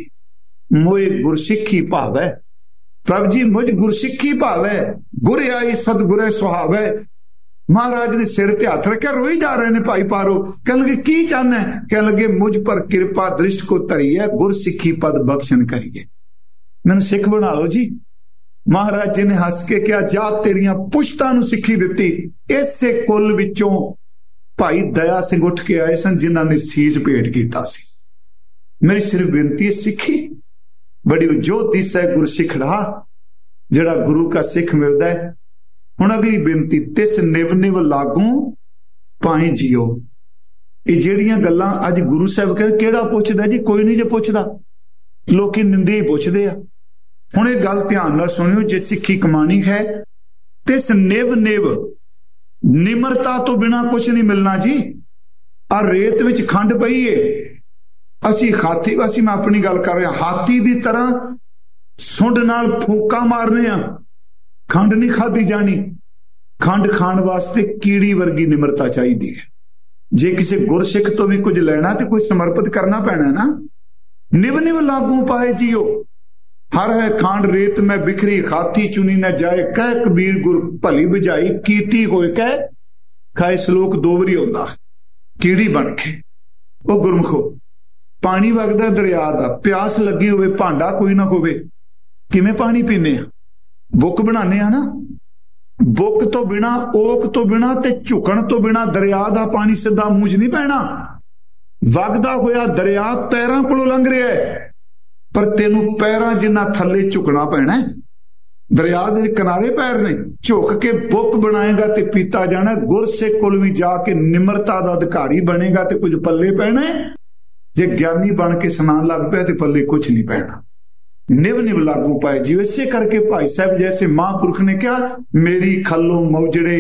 मोए गुरसिੱਖੀ भावै, प्रभ जी मुझ गुरसिੱਖੀ भावै, गुरियाई सदगुरे सुहावै। महाराज ने सिर ते हथ रखा, रोई जा रहे हैं भाई पारो। कह लगे की चाहना है? कह लगे मुझ पर कृपा दृष्ट को तरी है, गुरसिੱਖੀ पद बख्शन करिए, मैनू सिख बना लो जी। महाराज जी ने हस के कहा, जा तेरियां पुश्तां नूं सिੱਖੀ दिती। इसे कुल विचों भाई दया सिंह उठ के आए सन, जिन्हां ने सीज भेंट कीता सी। मेरी सिर्फ बेनती है, सिੱਖੀ बड़ी उजोत दिसै गुरसिੱਖड़ा, जिहड़ा गुरु का सिख मिलता है। हुण अगली बेनती, तिस निव निव लागू पाए जियो। ये ਜਿਹੜੀਆਂ ਗੱਲਾਂ ਅੱਜ ਗੁਰੂ ਸਾਹਿਬ ਕਹਿੰਦੇ, ਕਿਹੜਾ ਪੁੱਛਦਾ ਜੀ? ਕੋਈ ਨਹੀਂ ਜੇ ਪੁੱਛਦਾ, ਲੋਕੀ ਨਿੰਦੇ ਹੀ ਪੁੱਛਦੇ ਆ। ਹੁਣ ਇਹ ਗੱਲ ਧਿਆਨ ਨਾਲ ਸੁਣਿਓ, ਜੇ ਸਿੱਖੀ ਕਮਾਣੀ ਹੈ ਤਿਸ ਨਿਵ ਨਿਵ, ਨਿਮਰਤਾ ਤੋਂ ਬਿਨਾ ਕੁਝ ਨਹੀਂ ਮਿਲਣਾ ਜੀ। ਆ ਰੇਤ ਵਿੱਚ ਖੰਡ ਪਈ ਏ, ਅਸੀਂ ਮੈਂ ਆਪਣੀ ਗੱਲ ਕਰ ਰਿਹਾ, ਹਾਥੀ ਦੀ ਤਰ੍ਹਾਂ ਸੁੰਡ ਨਾਲ ਫੂਕਾ ਮਾਰਨੇ ਆ, ਖੰਡ ਨਹੀਂ ਖਾਦੀ ਜਾਣੀ। ਖੰਡ ਖਾਣ ਵਾਸਤੇ ਕੀੜੀ ਵਰਗੀ ਨਿਮਰਤਾ ਚਾਹੀਦੀ ਹੈ। ਜੇ ਕਿਸੇ ਗੁਰਸਿੱਖ ਤੋਂ ਵੀ ਕੁਝ ਲੈਣਾ ਤੇ ਕੋਈ ਸਮਰਪਿਤ ਕਰਨਾ ਪੈਣਾ ਨਾ। ਨਿਵ ਨਿਵ ਲਾਗੂ ਪਾਏ ਜੀਓ, हर है खांड रेत में बिखरी, हाथी चुनी न जाए, कह कबीर गुर भली बुझाई, कीटी होए कह खाए। श्लोक दो वारी आउंदा, कीड़ी बन के। वो गुरमुखो, पानी वगदा दरिया दा, प्यास लगी होवे, भांडा कोई ना होवे, किवें पानी पीने आ? बुक बनाने आ ना। बुक तो बिना, ओक तो बिना ते झुकण तो बिना दरिया दा पानी सीधा मूंह च नहीं पैना। वगदा होया दरिया पैरां कोलों लंघ रिहा है, पर तेनू पैरां जिन्ना थल्ले झुकना पैना है। दरिया के किनारे पैर ने, झुक के बुक बनाएगा ते पीता जाना। गुरसिख कोल भी जाके निमरता का अधिकारी बनेगा ते कुछ पल्ले पैना है। जे ज्ञानी बन के सुनान लग पिया ते पल्ले कुछ नहीं पैना। निव निव लागू पाए जी। इसे करके भाई साहब जैसे महापुरुष ने कहा, मेरी खल्लों मौजड़े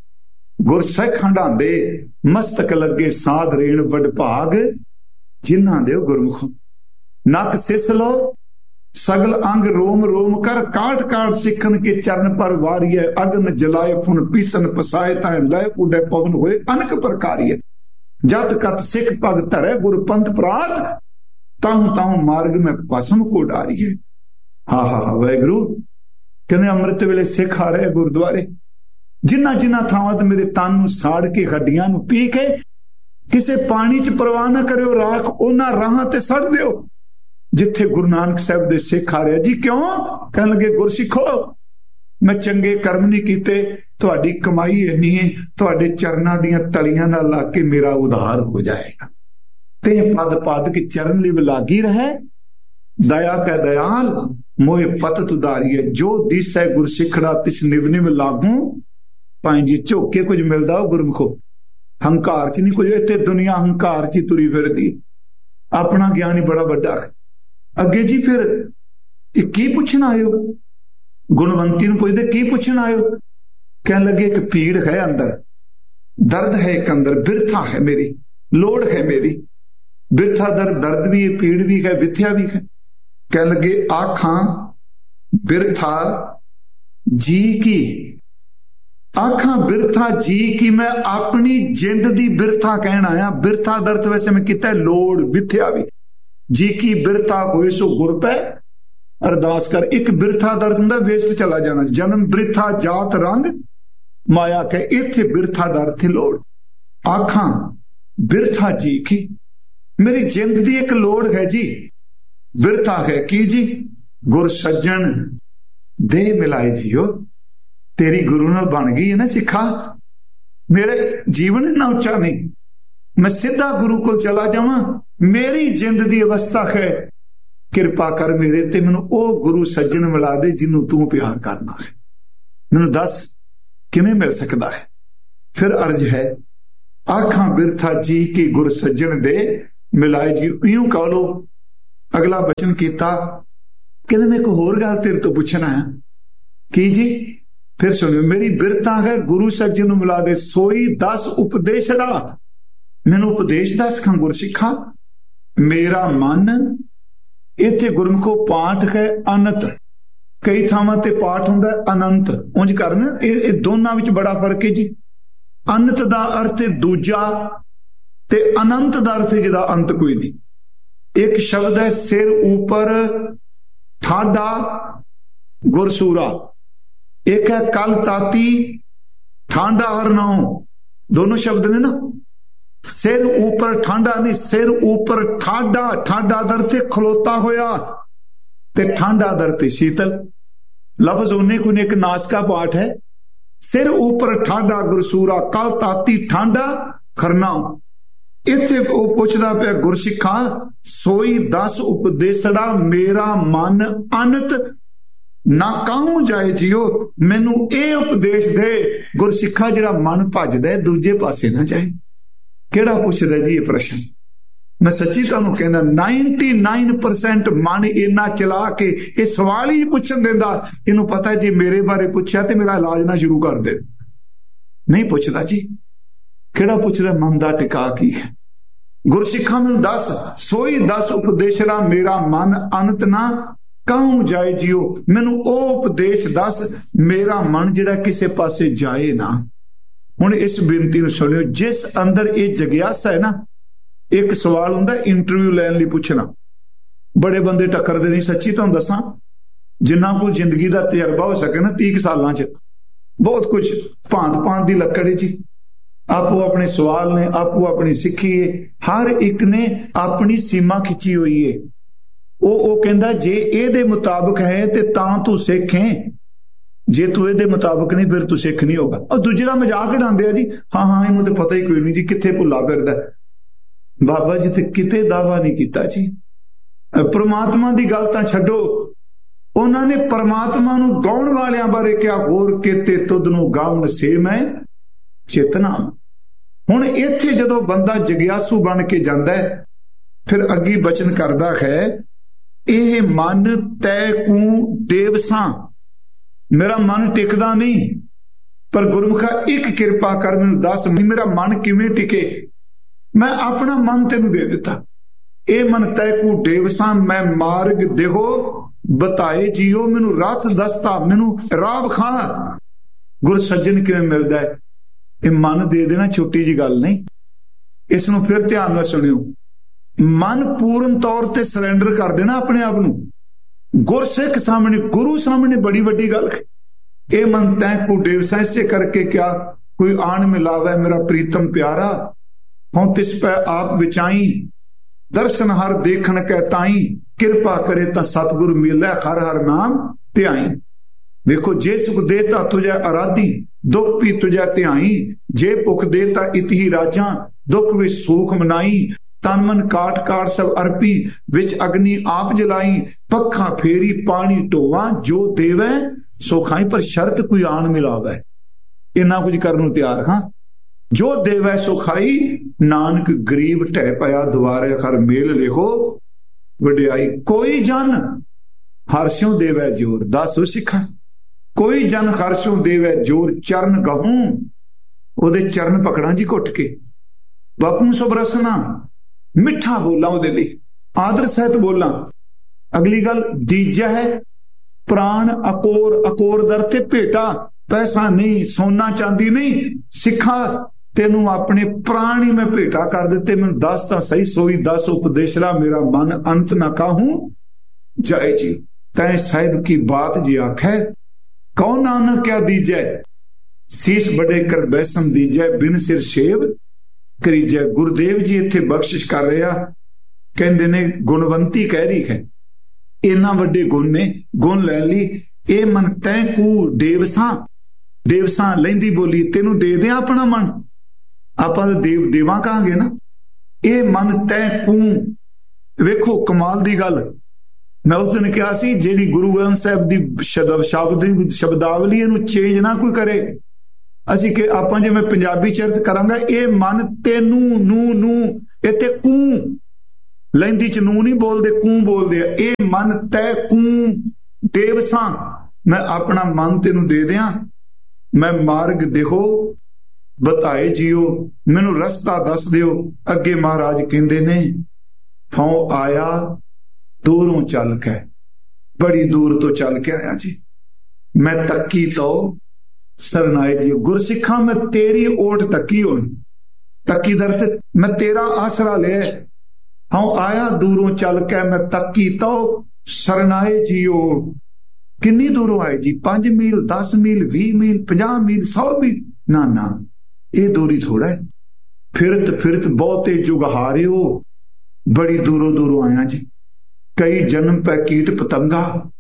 गुरसिख हंडांदे, मस्तक लगे साध रेण वड भाग, जिन्हां दे गुरमुख नक सिस लो, सगल अंग रोम रोम कर, काट काट सिखन के चरण पर वारिय, अग्न जलाए फुन पीसन पसाए, ताए लय उडे पवन होए अनक प्रकारिय। जत कत सिख पग धरे गुर पंथ प्रात, ताहू ताहू मार्ग में भस्म को डारिए। हा हा वाहिगुरु कहने, अमृत वेले सिख आ रहे गुरुद्वारे, जिन्ना जिन्ना थावां ते मेरे तन नूं साड़ के हड्डियां नूं पी के किसे पानी च परवाह ना करियो, राख उन्हां राहां ते सड़ दिओ जिथे गुरु नानक साहब दे सिख आ रहे जी। क्यों? कहन लगे, गुरसिखो मैं चंगे कर्म नहीं कीते, तुहाडी कमाई इन्नी है, तुहाडे चरनां दीयां तलियां नाल ला के मेरा उद्धार हो जाएगा। ते पद पद के चरण लिव लागी रहे, दया कै दयाल मोए पतत उदारिए। जो दिसै गुरसिखड़ा तिस निव निव लागू पाए जी। झोके कुछ मिलदा हो गुरमुखो, हंकार च नहीं कुछ। इत्थे दुनिया हंकार च तुरी फिरदी, अपना ज्ञान ही बड़ा वड्डा है। अगे जी फिर की पुछन आयो? गुणवंती नूं पुछदे, की पुछन आयो? कहन लगे, एक पीड़ है अंदर, दर्द है एक अंदर, बिरथा है मेरी, लोड़ है मेरी। बिरथा दर्द भी है, पीड़ भी है, विथ्या भी है। कहन लगे, आखां बिरथा जी की, आखां बिरथा जी की, मैं अपनी जिंद दी बिरथा कहना आया। बिरथा दर्द वैसे मैं किता लोड़ विथ्या भी। जी की बिरथा होए सो गुर पै अरदास कर। एक बिरथा दर्द हुंदा वेस्ट चला जाना, जन्म बिरथा जात रंग माया के, इत्थे बिरथा दर्द थी लोड़। आखां बिरथा जी की, मेरी जिंद दी एक लोड़ है जी, बिरथा है की जी। गुर सज्जन दे मिलाए जियो, तेरी गुरु नाल बन गई है ना सिखा। मेरे जीवन इन्ना उच्चा नहीं, मैं सीधा गुरु को चला जावां। मेरी जिंद दी अवस्था है ਕਿਰਪਾ ਕਰ ਮੇਰੇ ਤੇ, ਮੈਨੂੰ ਉਹ ਗੁਰੂ ਸੱਜਣ ਮਿਲਾ ਦੇ ਜਿਹਨੂੰ ਤੂੰ ਪਿਆਰ ਕਰਨਾ ਹੈ। ਮੈਨੂੰ ਦੱਸ ਕਿਵੇਂ ਮਿਲ ਸਕਦਾ ਹੈ? ਫਿਰ ਅਰਜ ਹੈ, ਆਖਾਂ ਬਿਰਥਾ ਜੀ ਕੀ ਗੁਰ ਸੱਜਣ ਦੇ ਮਿਲਾਏ ਜੀ। ਇਉਂ ਕਹ ਲੋ। ਅਗਲਾ ਬਚਨ ਕੀਤਾ, ਕਹਿੰਦੇ ਮੈਂ ਇੱਕ ਹੋਰ ਗੱਲ ਤੇਰੇ ਤੋਂ ਪੁੱਛਣਾ ਹੈ। ਕੀ ਜੀ? ਫਿਰ ਸੁਣਿਓ, ਮੇਰੀ ਬਿਰਥਾ ਹੈ ਗੁਰੂ ਸੱਜਣ ਨੂੰ ਮਿਲਾ ਦੇ, ਸੋਈ 10 ਉਪਦੇਸ਼ੜਾ। ਮੈਨੂੰ ਉਪਦੇਸ਼ ਦੱਸ ਖਾਂ ਗੁਰਸਿੱਖਾ। ਮੇਰਾ ਮਨ, ਇੱਥੇ ਗੁਰਮੁਖੋ ਪਾਠ ਹੈ ਅਨੰਤ, ਕਈ ਥਾਵਾਂ ਤੇ ਪਾਠ ਹੁੰਦਾ ਅਨੰਤ, ਉਂਝ ਕਰਨਾ। ਇਹ ਦੋਨਾਂ ਵਿੱਚ ਬੜਾ ਫਰਕ ਹੈ ਜੀ। ਅਨੰਤ ਦਾ ਅਰਥ ਹੈ ਦੂਜਾ, ਤੇ ਅਨੰਤ ਦਾ ਅਰਥ ਜਿਹਦਾ ਅੰਤ ਕੋਈ ਨਹੀਂ। ਇੱਕ ਸ਼ਬਦ ਹੈ ਸਿਰ ਉੱਪਰ ਠਾਡਾ ਗੁਰਸੂਰਾ, ਇੱਕ ਹੈ ਕਲ ਤਾਤੀ ਠਾਂਡਾ ਹਰਨਾਉ। ਦੋਨੋਂ ਸ਼ਬਦ ਨੇ ਨਾ। ਸਿਰ ਉੱਪਰ ਠਾਂਡਾ ਨਹੀਂ, ਸਿਰ ਉੱਪਰ ਠਾਡਾ। ਠਾਡਾ ਦਰ ਤੇ ਖਲੋਤਾ ਹੋਇਆ, ਤੇ ਠਾਂਡਾ ਦਰ ਤੇ ਸ਼ੀਤਲ। ਲਫ਼ਜ਼ ਉਹਨੇ ਕੋਈ ਇੱਕ ਨਾਸਕਾ ਪਾਠ ਹੈ। ਸਿਰ ਉੱਪਰ ਠਾਡਾ ਗੁਰਸੂਰਾ, ਕਲ ਤਾਤੀ ਠਾਂਡਾ ਖਰਨਾਉ। ਇੱਥੇ ਉਹ ਪੁੱਛਦਾ ਪਿਆ ਗੁਰਸਿੱਖਾ, ਸੋਈ 10 ਉਪਦੇਸੜਾ ਮੇਰਾ ਮਨ ਅਨੰਤ ਨਾ ਕਾਹੂ ਜਾਏ ਜੀਓ। ਮੈਨੂੰ ਇਹ ਉਪਦੇਸ਼ ਦੇ ਗੁਰਸਿੱਖਾ ਜਿਹੜਾ ਮਨ ਭੱਜਦਾ ਦੂਜੇ ਪਾਸੇ ਨਾ ਜਾਏ। ਕਿਹੜਾ ਪੁੱਛਦਾ ਜੀ ਇਹ ਪ੍ਰਸ਼ਨ? ਮੈਂ ਸੱਚੀ ਤੁਹਾਨੂੰ ਕਹਿੰਦਾ 99% ਮਨ ਇੰਨਾ ਚਲਾ ਕੇ ਇਹ ਸਵਾਲ ਹੀ ਪੁੱਛਣ ਦਿੰਦਾ। ਇਹਨੂੰ ਪਤਾ ਜੇ ਮੇਰੇ ਬਾਰੇ ਪੁੱਛਿਆ ਤੇ ਮੇਰਾ ਇਲਾਜ ਨਾ ਸ਼ੁਰੂ ਕਰ ਦੇ। ਨਹੀਂ ਪੁੱਛਦਾ ਜੀ। ਕਿਹੜਾ ਪੁੱਛਦਾ? ਮਨ ਦਾ ਟਿਕਾ ਕੀ ਹੈ? ਗੁਰਸਿੱਖਾਂ ਮੈਨੂੰ ਦੱਸ, ਸੋਈ 10 ਉਪਦੇਸ਼ੜਾ ਮੇਰਾ ਮਨ ਅਨੰਤ ਨਾ ਕਾਹੂ ਜਾਏ ਜੀਓ। ਮੈਨੂੰ ਉਹ ਉਪਦੇਸ਼ ਦੱਸ ਮੇਰਾ ਮਨ ਜਿਹੜਾ ਕਿਸੇ ਪਾਸੇ ਜਾਏ ਨਾ। ਹੁਣ ਇਸ ਬੇਨਤੀ ਨੂੰ ਸੁਣਿਓ, ਜਿਸ ਅੰਦਰ ਇਹ ਜਗਿਆਸਾ ਹੈ ਨਾ, ਇੱਕ ਸਵਾਲ ਹੁੰਦਾ ਇੰਟਰਵਿਊ ਲੈਣ ਲਈ ਪੁੱਛਣਾ। ਬੜੇ ਬੰਦੇ ਟੱਕਰਦੇ ਨਹੀਂ। ਸੱਚੀ ਤੁਹਾਨੂੰ ਦੱਸਾਂ, ਜਿੰਨਾ ਕੋਈ ਜ਼ਿੰਦਗੀ ਦਾ ਤਜਰਬਾ ਹੋ ਸਕੇ ਨਾ 30 ਸਾਲਾਂ 'ਚ, ਬਹੁਤ ਕੁਝ ਭਾਂਤ ਦੀ ਲੱਕੜ ਜੀ। ਆਪੋ ਆਪਣੇ ਸਵਾਲ ਨੇ, ਆਪੋ ਆਪਣੀ ਸਿੱਖੀ ਹੈ। ਹਰ ਇੱਕ ਨੇ ਆਪਣੀ ਸੀਮਾ ਖਿੱਚੀ ਹੋਈ ਹੈ। ਉਹ ਕਹਿੰਦਾ ਜੇ ਇਹਦੇ ਮੁਤਾਬਕ ਹੈ ਤੇ ਤਾਂ ਤੂੰ ਸਿੱਖ ਹੈ, ਜੇ ਤੂੰ ਇਹਦੇ ਮੁਤਾਬਕ ਨਹੀਂ ਫਿਰ ਤੂੰ ਸਿੱਖ ਨਹੀਂ ਹੋਗਾ। ਉਹ ਦੂਜੇ ਦਾ ਮਜ਼ਾਕ ਉਡਾਉਂਦੇ ਆ ਜੀ। ਹਾਂ ਇਹਨੂੰ ਤਾਂ ਪਤਾ ਹੀ ਕੋਈ ਨਹੀਂ ਜੀ, ਕਿੱਥੇ ਭੁੱਲਾ ਫਿਰਦਾ। ਬਾਬਾ ਜੀ ਤੇ ਕਿਤੇ ਦਾਵਾ ਨਹੀਂ ਕੀਤਾ ਜੀ। ਪ੍ਰਮਾਤਮਾ ਦੀ ਗੱਲ ਤਾਂ ਛੱਡੋ, ਉਹਨਾਂ ਨੇ ਪਰਮਾਤਮਾ ਨੂੰ ਗਾਉਣ ਵਾਲਿਆਂ ਬਾਰੇ ਕਿਹਾ, ਹੋਰ ਕਿਤੇ ਤੁਧ ਨੂੰ ਗਾਉਣ ਸੇ ਮੈਂ ਚੇਤਨਾ। ਹੁਣ ਇੱਥੇ ਜਦੋਂ ਬੰਦਾ ਜਗਿਆਸੂ ਬਣ ਕੇ ਜਾਂਦਾ ਹੈ, ਫਿਰ ਅੱਗੇ ਬਚਨ ਕਰਦਾ ਹੈ, ਇਹ ਮਨ ਤੈ ਕੂ ਦੇਵਸਾਂ। ਮੇਰਾ ਮਨ ਟਿਕਦਾ ਨਹੀਂ, ਪਰ ਗੁਰਮੁਖਾ ਇੱਕ ਕਿਰਪਾ ਕਰ, ਮੈਨੂੰ ਦੱਸ ਮੇਰਾ ਮਨ ਕਿਵੇਂ ਟਿਕੇ। ਮੈਂ ਆਪਣਾ ਮਨ ਤੈਨੂੰ ਦੇ ਦਿੱਤਾ। ਇਹ ਮਨ ਤੈ ਕੂ ਦੇਵਸਾਂ, ਮੈਂ ਮਾਰਗ ਦੇਹੋ ਬਤਾਏ ਜੀਓ। ਮੈਨੂੰ ਰਾਹ ਦੱਸਤਾ, ਮੈਨੂੰ ਰਾਹ ਵਿਖਾ। ਗੁਰ ਸੱਜਣ ਕਿਵੇਂ ਮਿਲਦਾ ਹੈ? ਇਹ ਮਨ ਦੇ ਦੇਣਾ ਛੋਟੀ ਜੀ ਗੱਲ ਨਹੀਂ। ਇਸ ਨੂੰ ਫਿਰ ਧਿਆਨ ਨਾਲ ਸੁਣਿਓ। ਮਨ ਪੂਰਨ ਤੌਰ ਤੇ ਸਰੈਂਡਰ ਕਰ ਦੇਣਾ ਆਪਣੇ ਆਪ ਨੂੰ ਗੁਰਸਿੱਖ ਸਾਹਮਣੇ, ਗੁਰੂ ਸਾਹਮਣੇ, ਬੜੀ ਵੱਡੀ ਗੱਲ ਹੈ। ਇਹ ਮਨ ਤੈ ਕੂ ਦੇਵਸਾਂ, ਇਸੇ ਕਰਕੇ ਕਿਆ ਕੋਈ ਆਣ ਮਿਲਾਵੇ ਮੇਰਾ ਪ੍ਰੀਤਮ ਪਿਆਰਾ। ਹੁਣ ਤਿਸ ਪੈ ਆਪ ਵਿਚਾਈ, ਦਰਸ਼ਨ ਹਰ ਦੇਖਣ ਕੈ ਤਾਈ। ਕਿਰਪਾ ਕਰੇ ਤਾਂ ਸਤਿਗੁਰ ਮਿਲੈ, ਹਰ ਹਰ ਨਾਮ ਧਿਆਈ। ਵੇਖੋ, ਜੇ ਸੁਖ ਦੇ ਤਾਂ ਤੁਝੈ ਅਰਾਧੀ, ਦੁੱਖ ਵੀ ਤੁਝੈ ਧਿਆਈ। ਜੇ ਭੁਖ ਦੇ ਤਾਂ ਇਤਿ ਰਾਜਾਂ, ਦੁੱਖ ਵਿੱਚ ਸੂਖ ਮਨਾਈ। ਤਨ ਮਨ ਕਾਟ ਕਾਟ ਸਭ ਅਰਪੀ, ਵਿੱਚ ਅਗਨੀ ਆਪ ਜਲਾਈ। ਪੱਖਾਂ ਫੇਰੀ ਪਾਣੀ ਢੋਵਾਂ, ਜੋ ਦੇਵੈ ਸੋ ਖਾਈ। ਪਰ ਸ਼ਰਤ ਕੋਈ ਆਣ ਮਿਲਾਵੇ, ਇੰਨਾ ਕੁਝ ਕਰਨ ਨੂੰ ਤਿਆਰ ਹਾਂ। ਜੋ ਦੇਵੈ ਸੋ ਖਾਈ, ਨਾਨਕ ਗਰੀਬ ਢਹਿ ਪਿਆ ਦੁਆਰੇ ਹਰ ਮੇਲ ਲਿਖੋ ਵਡਿਆਈ। ਕੋਈ ਜਨ ਹਰਸ਼ੋਂ ਦੇਵੈ ਜੋਰ, ਦੱਸੋ ਸਿੱਖਾਂ। ਕੋਈ ਜਨ ਹਰਸ਼ੋਂ ਦੇਵੈ ਜੋਰ, ਚਰਨ ਗਹੂੰ ਉਹਦੇ ਚਰਨ ਪਕੜਾਂ ਜੀ ਘੁੱਟ ਕੇ। ਬਕੂ ਸੋ ਬਰਸਨਾ, ਮਿੱਠਾ ਬੋਲਾਂ ਉਹਦੇ ਲਈ, ਆਦਰ ਸਹਿਤ ਬੋਲਾਂ। ਅਗਲੀ ਗੱਲ ਦੀਜਾ ਹੈ ਪ੍ਰਾਣ ਅਕੋਰ। ਅਕੋਰ ਦਰ ਤੇ ਭੇਟਾ, ਪੈਸਾ ਨਹੀਂ, ਸੋਨਾ ਚਾਂਦੀ ਨਹੀਂ। ਸਿੱਖਾ ਤੈਨੂੰ ਆਪਣੇ ਪ੍ਰਾਣ ਹੀ ਮੈਂ ਭੇਟਾ ਕਰ ਦਿੱਤੇ। ਮੈਨੂੰ ਦੱਸ ਤਾਂ ਸਹੀ, ਸੋਈ 10 ਉਪਦੇਸ਼ੜਾ ਮੇਰਾ ਮਨ ਅੰਤ ਨਾ ਕਾਹੂ ਜਾਏ ਜੀ। ਤੈ ਸਾਹਿਬ ਕੀ ਬਾਤ ਜੀ ਆਖੈ, ਕਉ ਨਾਨਕ ਕਿਆ ਦੀਜੈ। ਸੀਸ ਬੜੇ ਕਰ ਬੈਸਮ ਦੀਜੈ, ਬਿਨ ਸਿਰ ਸ਼ੇਵ ਕਰੀਜੈ। ਗੁਰਦੇਵ ਜੀ ਇੱਥੇ ਬਖਸ਼ਿਸ਼ ਕਰ ਰਿਹਾ, ਕਹਿੰਦੇ ਨੇ ਗੁਣਵੰਤੀ ਕਹਿ ਰਹੀ ਹੈ। ਇੰਨਾ ਵੱਡੇ ਗੁਣ ਨੇ, ਗੁਣ ਲੈ ਲਈ। ਇਹ ਮਨ ਤੈ ਕੂ ਦੇਵਸਾਂ, ਦੇਵਸਾਂ ਲੈਂਦੀ ਬੋਲੀ, ਤੈਨੂੰ ਦੇ ਦਿਆਂ ਆਪਣਾ ਮਨ। ਆਪਾਂ ਤਾਂ ਦੇਵ ਦੇਵਾਂ ਕਹਾਂਗੇ ਨਾ। ਇਹ ਮਨ ਤੈ ਕੂ, ਵੇਖੋ ਕਮਾਲ ਦੀ ਗੱਲ। मैं उस दिन कहा सी ਜਿਹੜੀ ਗੁਰੂ ਗ੍ਰੰਥ ਸਾਹਿਬ ਦੀ ਸ਼ਬਦਾਵਲੀ ਇਹਨੂੰ ਚੇਂਜ ਨਾ ਕੋਈ ਕਰੇ। ਅਸੀਂ ਕਿ ਆਪਾਂ ਜਿਵੇਂ ਪੰਜਾਬੀ ਚਰਤ ਕਰਾਂਗਾ, ਇਹ ਮਨ ਤੈਨੂੰ ਨੂੰ ਇੱਥੇ ਕੂ ਲਹਿੰਦੀ ਚ ਨੂੰ ਨਹੀਂ ਬੋਲਦੇ, ਕੂ ਬੋਲਦੇ ਆ। ਇਹ ਮਨ ਤੈ ਕੂ ਦੇਵਸਾਂ, ਮੈਂ ਆਪਣਾ ਮਨ ਤੈਨੂੰ ਦੇ ਦਿਆਂ। ਮੈਂ ਮਾਰਗ ਦੇਖੋ ਬਤਾਏ ਜੀਓ, ਮੈਨੂੰ ਰਸਤਾ ਦੱਸ ਦਿਓ। ਅੱਗੇ ਮਹਾਰਾਜ ਕਹਿੰਦੇ ਨੇ ਹਉ ਆਇਆ ਦੂਰੋਂ ਚੱਲ ਕੇ, ਬੜੀ ਦੂਰ ਤੋਂ ਚੱਲ ਕੇ ਆਇਆ ਜੀ। ਮੈਂ ਤੱਕੀ ਤੋ ਸਰਨਾਏ ਜੀ, ਗੁਰਸਿੱਖਾਂ ਮੈਂ ਤੇਰੀ ਓਟ ਤੱਕੀ ਹੋਣੀ, ਤੱਕੀ ਦਰ ਤੇ ਮੈਂ ਤੇਰਾ ਆਸਰਾ ਲਿਆ। ਹਉ ਆਇਆ ਦੂਰੋਂ ਚੱਲ ਕੇ, ਮੈਂ ਤੱਕੀ ਤੋ ਸਰਨਾਏ ਜੀਓ। ਕਿੰਨੀ ਦੂਰੋਂ ਆਏ ਜੀ? 5 ਮੀਲ, 10 ਮੀਲ, 20 ਮੀਲ, 50 ਮੀਲ, 100 ਮੀਲ? ਨਾ ਨਾ, ਇਹ ਦੂਰੀ ਥੋੜਾ ਹੈ। ਫਿਰਤ ਫਿਰਤ ਬਹੁਤੇ ਜੁਗਹਾਰਿਓ, ਬੜੀ ਦੂਰੋਂ ਦੂਰੋਂ ਆਇਆ ਜੀ। ਕਈ ਜਨਮ ਪੈ ਕੀਟ ਪਤੰਗਾ,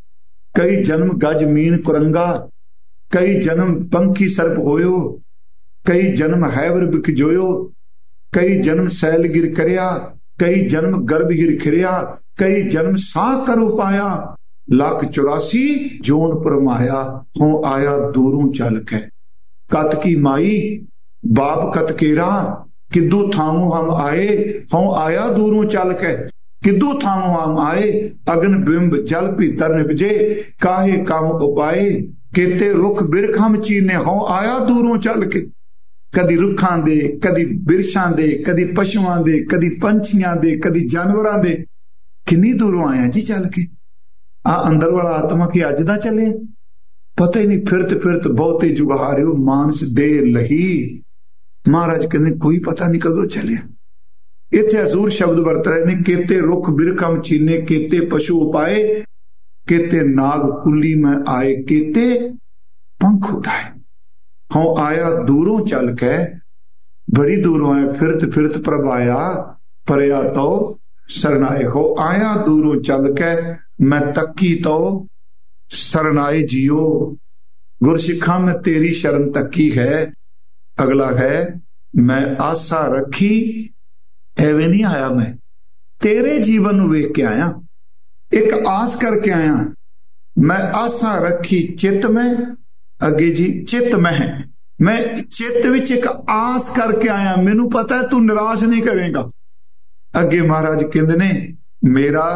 ਕਈ ਜਨਮ ਗਜ ਮੀਨ ਕੁਰੰਗਾ, ਕਈ ਜਨਮ ਪੰਖੀ ਸਰਪ ਹੋਇਓ, ਕਈ ਜਨਮ ਹੈਵਰ ਬਿਖ ਜੋਇਓ, ਕਈ ਜਨਮ ਸੈਲ ਗਿਰ ਕਰਿਆ, ਕਈ ਜਨਮ ਗਰਭ ਗਿਰ ਖਿਰਿਆ, ਕਈ ਜਨਮ ਸਾਹ ਕਰੋ ਪਾਇਆ, ਲੱਖ 84 ਜੋਨ ਪਰਮਾਇਆ। ਹੋ ਆਇਆ ਦੂਰੋਂ ਚੱਲ ਕੇ, ਕਤ ਕੀ ਮਾਈ ਬਾਪ ਕਤ ਕੇਰਾ, ਕਿੱਦੂ ਥਾਮੂ ਹਮ ਆਏ। ਹੋ ਆਇਆ ਦੂਰੋਂ ਚੱਲ ਕੇ, किदू थामो हम आए। अग्न बिंब जल भीतर निपजे, काहे काम उपाए। केते रुख बिरख हम चीने, हों आया दूरों चल के। कदी रुखां दे, कदी बिरछां दे, कदी पशुआं दे, कदी पंछियां दे, कदी जानवरां दे। किन्नी दूरों आया जी चल के। आ अंदर वाला आत्मा की अज दा चले, पता ही नहीं। फिरत फिरत बहुते जुगहारियो, मानस दे लही। महाराज कहते कोई पता नहीं कदों चलिया। इत्थे हजूर शब्द वरत रहे ने, केते रुख बिरखम चीने, केते पशु उपाए, केते नाग कुली में आए, केते पंख उठाए। हों आया दूरों चल के, बड़ी दूरों आए। फिरत फिरत प्रभ आया, परया तो सरनाए। हो आया दूरों चल के, मैं तकी तो सरनाए जियो। गुरसिखा में तेरी शरण तकी है। अगला है, मैं आशा रखी, एवें नहीं आया, मैं तेरे जीवन ਨੂੰ ਵੇਖ ਕੇ ਆਇਆ, एक आस करके आया। मैं आशा रखी चित में, अगे जी चित में है, मैं चित विच एक आस करके आया। मैनू पता है तू निराश नहीं करेगा। अगे महाराज कहंदे ने, मेरा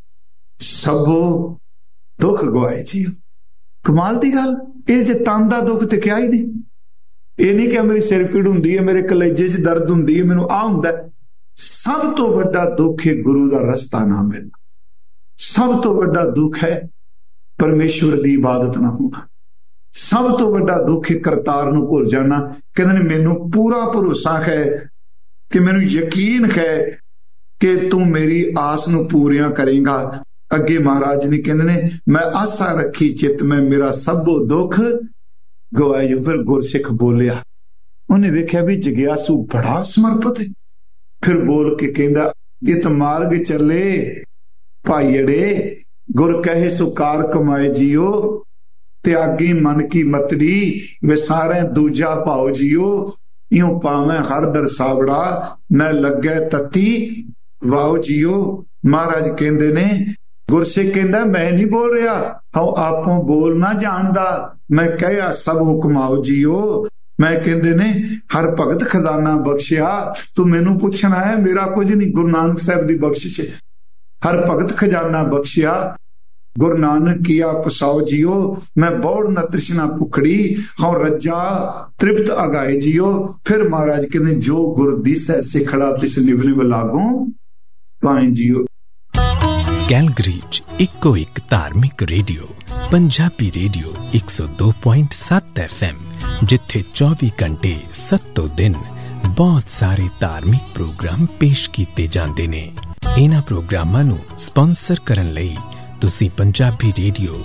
सबो दुख गवाए जी। कमाल दी गल, ये जे तन दा दुख ते क्या ही नहीं। ये नहीं कि मेरी सिर पीड़ हुंदी है, मेरे कलेजे च दर्द हुंदी है, मैनू आ हुंदा है। सब तो बड़ा दुख है गुरु का रस्ता ना मिलना। सब तो बड़ा दुख है परमेश्वर की इबादत ना होना। सब तो बड़ा दुख है करतार नूं भुल जाना। कहते मैनू पूरा भरोसा है कि मैनू यकीन है कि तू मेरी आस नूं पूरियां करेगा। अगे महाराज ने कहते ने, मैं आशा रखी चित में, मेरा सबो दुख गवायो। फिर गुरसिख बोलिया, उन्हें वेख्या भी जग्यासू बड़ा समर्पित है। फिर बोल के कहंदा, इत मार्ग चले भाईड़े, गुर कहे सुकार कमाए जियो। त्यागी मन की मतड़ी, वे सारे दूजा भाव जियो। यूं पावे हर दर सावड़ा, न लगे तती वाओ जियो। महाराज कहंदे ने, गुरसिख कहंदा मैं नहीं बोल रहा, हां आपों बोल ना जानदा, मैं कहा सब हुक्माओ जियो। मैं कहंदे ने, हर भगत खजाना बख्शिया। तू मैनू पुछना है, मेरा कुछ नहीं, गुरु नानक साहब दी बख्शिश है। हर भगत खजाना बख्शिया, गुरु नानक किया पसाओ जियो। मैं बौड़ न तृष्णा भुखड़ी, हूं रजा तृप्त अगाए जियो। फिर महाराज कहते, जो गुर दिसै सिखड़ा तिस निभ निभ लागों पाए जियो। कैलगरी इको एक धार्मिक रेडियो, पंजाबी रेडियो 102.7 FM, जिथे 24 घंटे 7 दिन बहुत सारे धार्मिक प्रोग्राम पेश किए जाते ने। इन्हां प्रोग्रामां नूं स्पॉन्सर करन लई तुसी पंजाबी रेडियो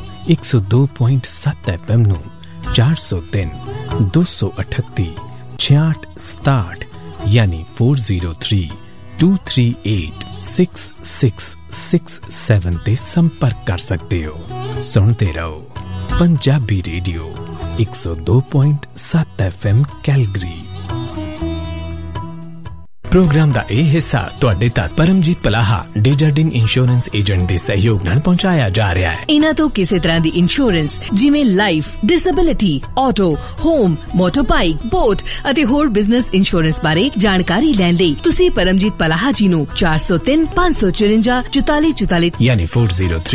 102.7 FM नूं 403 238 6667 यानी 403 238 6667 ते संपर्क कर सकते हो। सुनते रहो Punjabi radio 102.7 FM Calgary. Programme ਦਾ ਇਹ ਹਿੱਸਾ ਤੁਹਾਡੇ ਤੱਕ ਪਰਮਜੀਤ ਪਲਾਹਾ ਡੇਜਰਡਿੰਗ ਇੰਸ਼ੋਰੈਂਸ ਏਜੰਟ ਦੇ ਸਹਿਯੋਗ ਨਾਲ ਪਹੁੰਚਾਇਆ ਜਾ ਰਿਹਾ ਹੈ। ਇਹਨਾਂ ਤੋਂ ਕਿਸੇ ਤਰ੍ਹਾਂ ਦੀ ਇੰਸ਼ੋਰੈਂਸ ਜਿਵੇਂ life, disability, auto, home, ਮੋਟਰਬਾਈਕ, boat ਅਤੇ ਹੋਰ ਬਿਜ਼ਨਸ ਇੰਸ਼ੋਰੈਂਸ ਬਾਰੇ ਜਾਣਕਾਰੀ ਲੈਣ ਲਈ ਤੁਸੀਂ ਪਰਮਜੀਤ ਪਲਾਹਾ ਜੀ ਨੂੰ 403 554 4444 ਯਾਨੀ 403